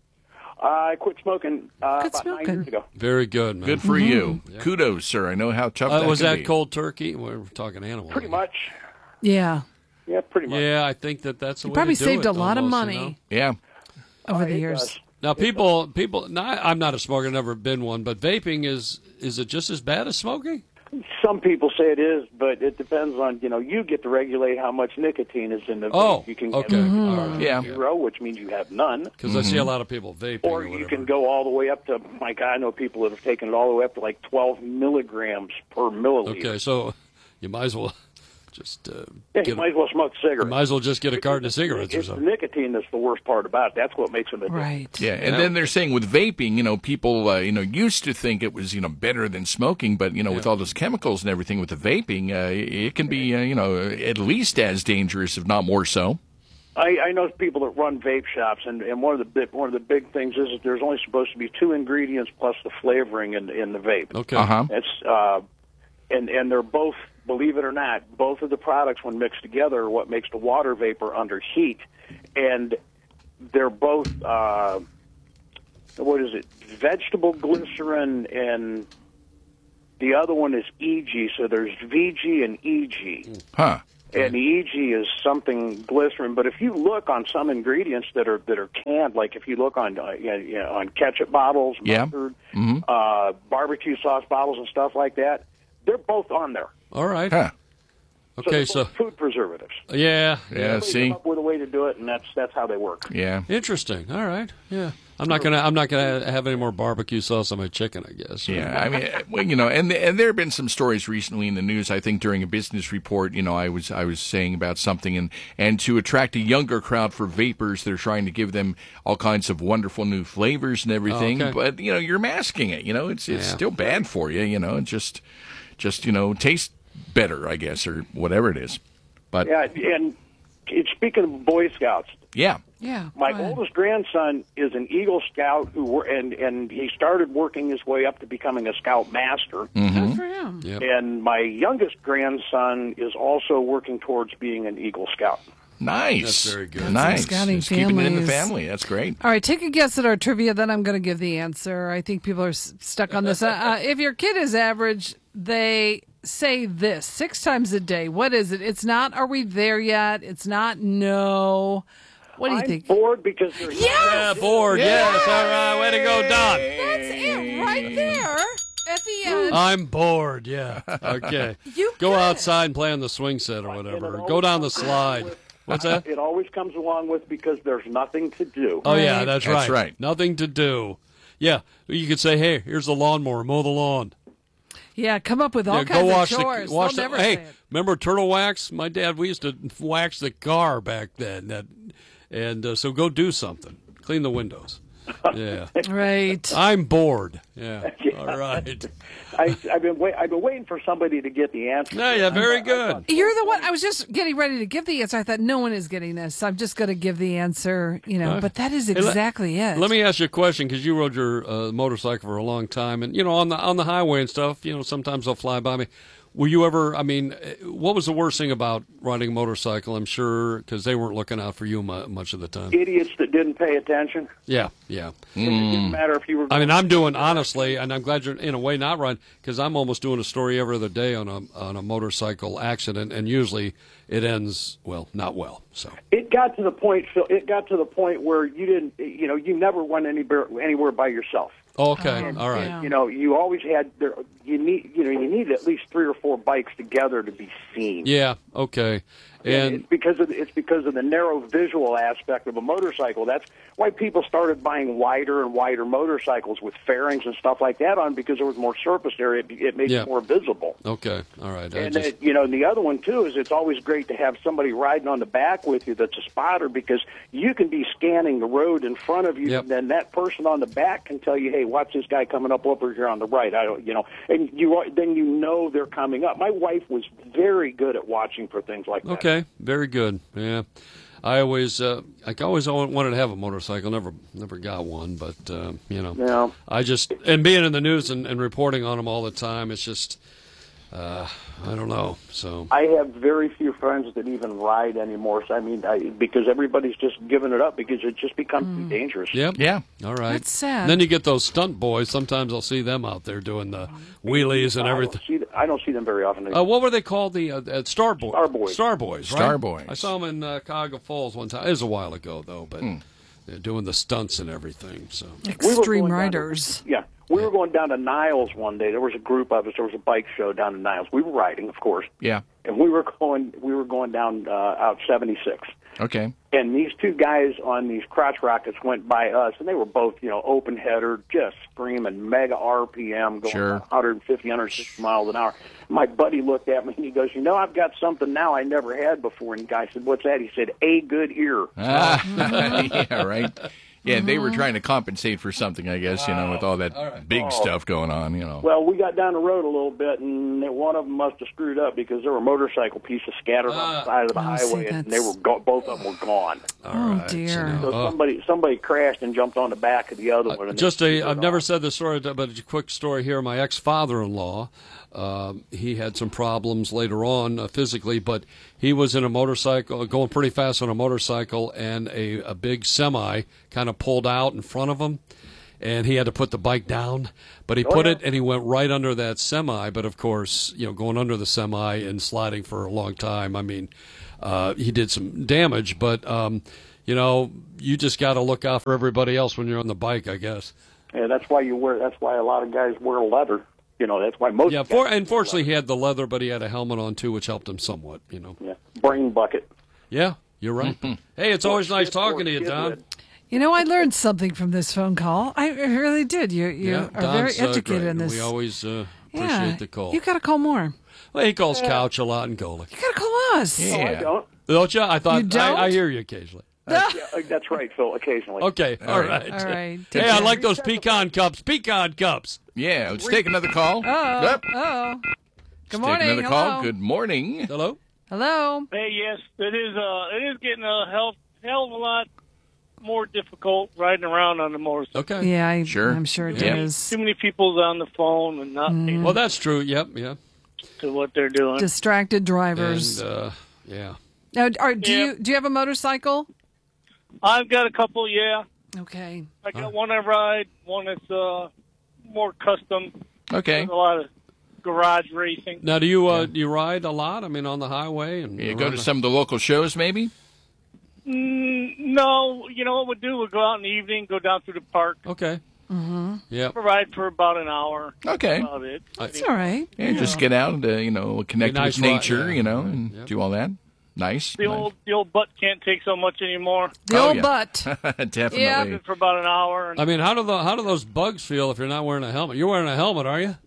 I quit smoking uh, Quit about nine smoking. years ago. Very good, man. Good for you. Kudos, sir. I know how tough Uh, that was can that be. cold turkey? We're talking animal. Pretty much. Yeah. Yeah, pretty much. Yeah, I think that that's the You way probably to do saved it, a lot of almost, you money know? Yeah. over Oh, the it years. does. Now, people, people. Now, I'm not a smoker. Never been one. But vaping is is it just as bad as smoking? Some people say it is, but it depends on, you know, you get to regulate how much nicotine is in the Oh, vape. You can okay. get Mhm. uh, All right. Yeah. zero, which means you have none. Because I see a lot of people vaping. Or or you whatever. can go all the way up to, my God, I know people that have taken it all the way up to like twelve milligrams per milliliter. Okay, so you might as well just uh, Yeah, get you might as well smoke cigarettes. You might as well just get a carton of cigarettes or It's the something. nicotine that's the worst part about it. That's what makes them addictive. Right. Yeah, and then they're saying with vaping, you know, people, uh, you know, used to think it was, you know, better than smoking, but, you know, with all those chemicals and everything with the vaping, uh, it can be, uh, you know, at least as dangerous, if not more so. I, I know people that run vape shops, and, and one of the big, one of the big things is that there's only supposed to be two ingredients plus the flavoring in in the vape. Okay. Uh-huh. It's uh, and and they're both, believe it or not, both of the products when mixed together are what makes the water vapor under heat, and they're both uh, what is it? Vegetable glycerin, and the other one is E G. So there's V G and E G. Huh. And the E G is something glycerin, but if you look on some ingredients that are that are canned, like if you look on uh, you know, you know, on ketchup bottles, Yeah. mustard, Mm-hmm. uh, barbecue sauce bottles, and stuff like that, they're both on there. All right. Huh. So Okay, they're so both food preservatives. yeah, Yeah, They see? come up with a way to do it, and that's that's how they work. Yeah. interesting. All right, yeah. I'm not gonna. I'm not gonna have any more barbecue sauce on my chicken, I guess. Yeah, I mean, well, you know, and and there have been some stories recently in the news. I think during a business report, you know, I was I was saying about something, and and to attract a younger crowd for vapors, they're trying to give them all kinds of wonderful new flavors and everything. Oh, okay. But you know, you're masking it. You know, it's it's Yeah. still bad for you. You know, it just just you know tastes better, I guess, or whatever it is. But Yeah, and it's, speaking of Boy Scouts, yeah, Yeah. my go ahead. oldest grandson is an Eagle Scout who wor- and and he started working his way up to becoming a Scout Master. Mm-hmm. Good for him. Yep. And my youngest grandson is also working towards being an Eagle Scout. nice, That's very good. nice. Scouting Just keeping it in the families. family. That's great. All right, take a guess at our trivia, then I'm going to give the answer. I think people are s- stuck on this. Uh, uh, if your kid is average, they say this six times a day. What is it? It's not, are we there yet? It's not, no. What do you I'm think? bored because there's Yeah, bored. Yes. All right. Way to go, Don. That's it right there at the end. I'm bored. Yeah. Okay. You Go got it. outside and play on the swing set or whatever. Go down the slide. What's that? It always comes along with because there's nothing to do. Oh yeah, Right. that's right. That's right. Nothing to do. Yeah, you could say, "Hey, here's the lawnmower. Mow the lawn." Yeah, come up with all Yeah, kinds go wash of chores. the wash They'll the. never Hey, say it. remember turtle wax? My dad, we used to wax the car back then. That, and uh, so go do something. Clean the windows. Yeah. Right. I'm bored. Yeah. All right. I, I've been wait, I've been waiting for somebody to get the answer. Yeah, yeah, very good. You're the one. I was just getting ready to give the answer. I thought no one is getting this. So I'm just going to give the answer, you know. Uh, But that is hey, let- exactly it. Let me ask you a question because you rode your uh, motorcycle for a long time, and you know on the on the highway and stuff. You know sometimes they'll fly by me. Were you ever? I mean, uh, what was the worst thing about riding a motorcycle? I'm sure because they weren't looking out for you mu- much of the time. Idiots that didn't pay attention. Yeah, yeah. It didn't matter if you were. I mean, I'm doing honestly, and I'm glad you're in a way not riding because I'm almost doing a story every other day on a on a motorcycle accident, and usually it ends well, not well. So It got to the point, Phil. It got to the point where you didn't. You know, you never went anywhere anywhere by yourself. okay, all right. yeah. You know, you always had there. You need. You know, you need at least three or four bikes together to be seen. Yeah, okay. And And it's because of it's because of the narrow visual aspect of a motorcycle. That's why people started buying wider and wider motorcycles with fairings and stuff like that on, because there was more surface area. It, it made Yeah. it more visible. okay, all right. I And just, then, you know, and the other one too is it's always great to have somebody riding on the back with you that's a spotter, because you can be scanning the road in front of you, Yep. and then that person on the back can tell you, "Hey, watch this guy coming up over here on the right." I don't, you know, and you then you know they're coming up. My wife was very good at watching for things like that. okay, very good. Yeah, I always, uh, I always wanted to have a motorcycle. Never, never got one. But uh, you know, Yeah. I just and being in the news and, and reporting on them all the time, it's just, uh, I don't know. So I have very few friends that even ride anymore. So I mean, I, because everybody's just giving it up because it just becomes too dangerous. Yep. Yeah. All right. That's sad. And then you get those stunt boys. Sometimes I'll see them out there doing the wheelies and I everything. don't see, th- I don't see them very often. Uh, what were they called? The uh, uh, Star Boys. Star Boys. Star Boys. Right? Star Boys. I saw them in uh, Cuyahoga Falls one time. It was a while ago though, but Hmm. they're doing the stunts and everything. So We were Extreme going down to- riders. yeah, We were going down to Niles one day. There was a group of us. There was a bike show down to Niles. We were riding, of course, Yeah. and we were going. We were going down uh, out seventy-six. Okay. And these two guys on these crotch rockets went by us, and they were both, you know, open header, just screaming, mega R P M, going Sure. one fifty, one sixty miles an hour. My buddy looked at me and he goes, "You know, I've got something now I never had before." And the guy said, "What's that?" He said, "A good ear." Ah, yeah, right. Yeah, they were trying to compensate for something, I guess, you know, with all that big Oh. stuff going on, you know. Well, we got down the road a little bit, and one of them must have screwed up because there were motorcycle pieces scattered on the side of the Oh, see, highway, and they that's- were go- both of them were gone. Oh, dear. So Oh. somebody somebody crashed and jumped on the back of the other one. And Just they- a, I've never said this story, but a quick story here. My ex-father-in-law, uh, he had some problems later on uh, physically, but he was in a motorcycle, going pretty fast on a motorcycle, and a, a big semi kind of pulled out in front of him, and he had to put the bike down. But he Oh, put yeah. it, and he went right under that semi. But of course, you know, going under the semi and sliding for a long time, I mean, uh, he did some damage. But um, you know, you just got to look out for everybody else when you're on the bike, I guess. Yeah, that's why you wear. That's why a lot of guys wear leather. You know, that's why most. Yeah, guys for, wear unfortunately, he had the leather, but he had a helmet on too, which helped him somewhat. You know. leather. Yeah, brain bucket. Yeah, you're right. Hey, it's always nice talking to you, Don. You know, I learned something from this phone call. I really did. You you Yeah, are Don's, very uh, educated great. in this. We always uh, appreciate yeah, the call. You got to call more. Well, he calls Couch a lot and Golick. You got to call us. Oh, I don't. Don't you? I thought You don't? I, I hear you occasionally. Yeah, that's right, Phil. Occasionally. Okay, all right. All right. Hey, I like those pecan cups. Pecan cups. Yeah, let's take another call. Oh, Yep. oh. Good Let's morning. take another Hello. call. Good morning. Hello. Hello. Hey, yes, it is. Uh, it is getting a hell, hell of a lot more difficult riding around on the motorcycle. Okay. Yeah, I, Sure. I'm sure it Yeah. is. Too many people on the phone and not Mm. paying Well, that's true. Yep. Yeah. to what they're doing. Distracted drivers. And uh, yeah. Now, are, do Yeah. you do you have a motorcycle? I've got a couple. Yeah, Okay. I got one I ride. One that's uh, more custom. Okay. There's a lot of garage racing. Now, do you uh, do you ride a lot? I mean, on the highway and You go around to the- some of the local shows, maybe? Mm, no, you know what we'll do? We'll go out in the evening, go down through the park, Okay. Mm-hmm. Yeah. ride for about an hour. Okay. That's about it. It's all right. Yeah, just get out and, uh, you know, connect nice with ride, nature, yeah. you know, and Yep. do all that. Nice. The nice. old the old butt can't take so much anymore. The Oh, old yeah. butt. Definitely. Yeah. For about an hour. And I mean, how do the how do those bugs feel if you're not wearing a helmet? You're wearing a helmet, are you?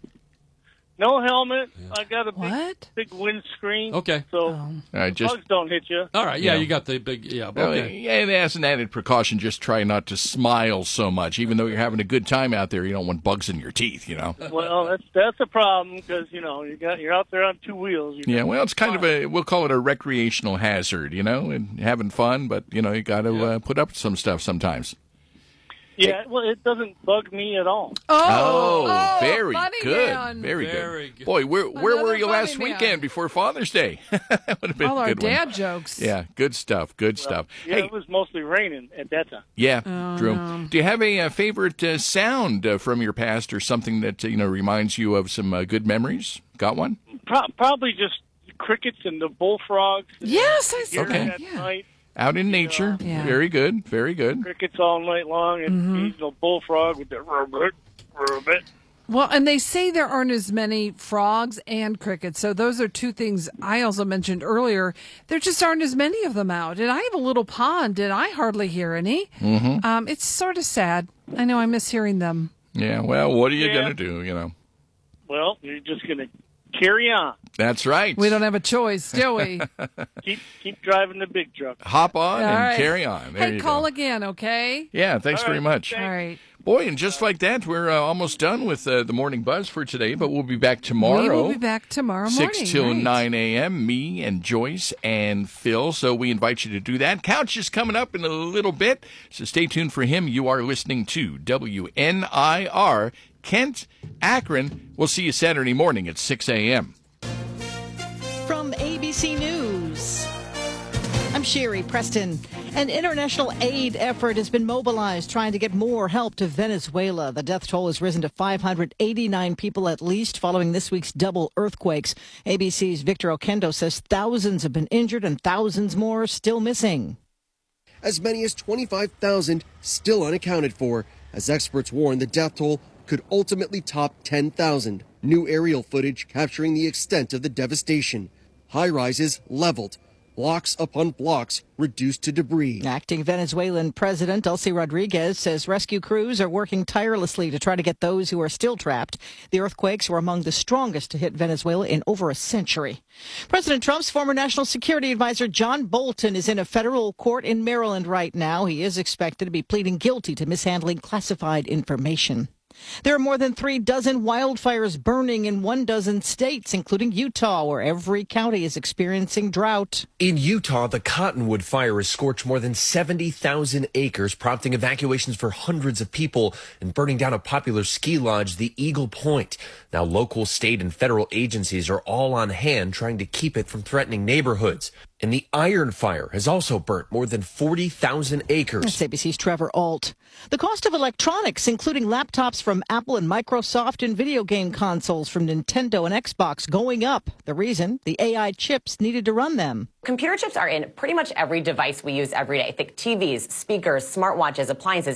no helmet. I got a big, What? big windscreen. Okay. So All right, just bugs don't hit you. All right. Yeah, Yeah. you got the big. Yeah. Well, Okay. yeah, and as an added precaution, just try not to smile so much. Even though you're having a good time out there, you don't want bugs in your teeth, you know. Well, that's that's a problem because you know you got you're out there on two wheels. You Yeah, well, it's kind of a, we'll call it a recreational hazard, you know, and having fun, but, you know, you got to uh, put up with some stuff sometimes. Yeah, well, it doesn't bug me at all. Oh, Oh, very funny good. man. Very, Very good. good. Boy, where, where Another were you last funny man. weekend before Father's Day? That would have been All a our good one. dad jokes. Yeah, good stuff. Good stuff. Yeah, Hey, it was mostly raining at that time. yeah, Oh, Drew. no. Do you have a, uh favorite uh, sound uh, from your past or something that, uh, you know, reminds you of some uh, good memories? Got one? Pro- probably just crickets and the bullfrogs. Yes, I saw Okay. that. At Yeah. night, Out in nature. Yeah. Very good. Very good. crickets all night long, and Mm-hmm. occasional bullfrog with the rabbit, rabbit. Well, and they say there aren't as many frogs and crickets. So those are two things I also mentioned earlier. There just aren't as many of them out. And I have a little pond, and I hardly hear any. Mm-hmm. Um, it's sort of sad. I know I miss hearing them. Yeah, well, what are you Yeah. going to do, you know? Well, you're just gonna carry on. That's right. We don't have a choice, do we? Keep keep driving the big truck. Hop on All and right. carry on. There Hey, you call go. again, okay? Yeah, thanks All very right, much. All right. Boy, and just like that, we're uh, almost done with uh, the morning buzz for today, but we'll be back tomorrow. We will be back tomorrow morning. six till right. nine a.m., me and Joyce and Phil. So we invite you to do that. Couch is coming up in a little bit, so stay tuned for him. You are listening to W N I R, Kent, Akron. We'll see you Saturday morning at six a.m. From A B C News, I'm Sherry Preston. An international aid effort has been mobilized trying to get more help to Venezuela. The death toll has risen to five hundred eighty-nine people at least following this week's double earthquakes. A B C's Victor Oquendo says thousands have been injured and thousands more still missing. As many as twenty-five thousand still unaccounted for, as experts warn the death toll could ultimately top ten thousand. New aerial footage capturing the extent of the devastation. High-rises leveled. Blocks upon blocks reduced to debris. Acting Venezuelan President Delcy Rodriguez says rescue crews are working tirelessly to try to get those who are still trapped. The earthquakes were among the strongest to hit Venezuela in over a century. President Trump's former national security advisor John Bolton is in a federal court in Maryland right now. He is expected to be pleading guilty to mishandling classified information. There are more than three dozen wildfires burning in one dozen states, including Utah, where every county is experiencing drought. In Utah, the Cottonwood fire has scorched more than seventy thousand acres, prompting evacuations for hundreds of people and burning down a popular ski lodge, the Eagle Point. Now, local, state, and federal agencies are all on hand trying to keep it from threatening neighborhoods. And the Iron Fire has also burnt more than forty thousand acres. That's A B C's Trevor Alt. The cost of electronics, including laptops from Apple and Microsoft and video game consoles from Nintendo and Xbox, going up. The reason? The A I chips needed to run them. Computer chips are in pretty much every device we use every day. Think T Vs, speakers, smartwatches, appliances,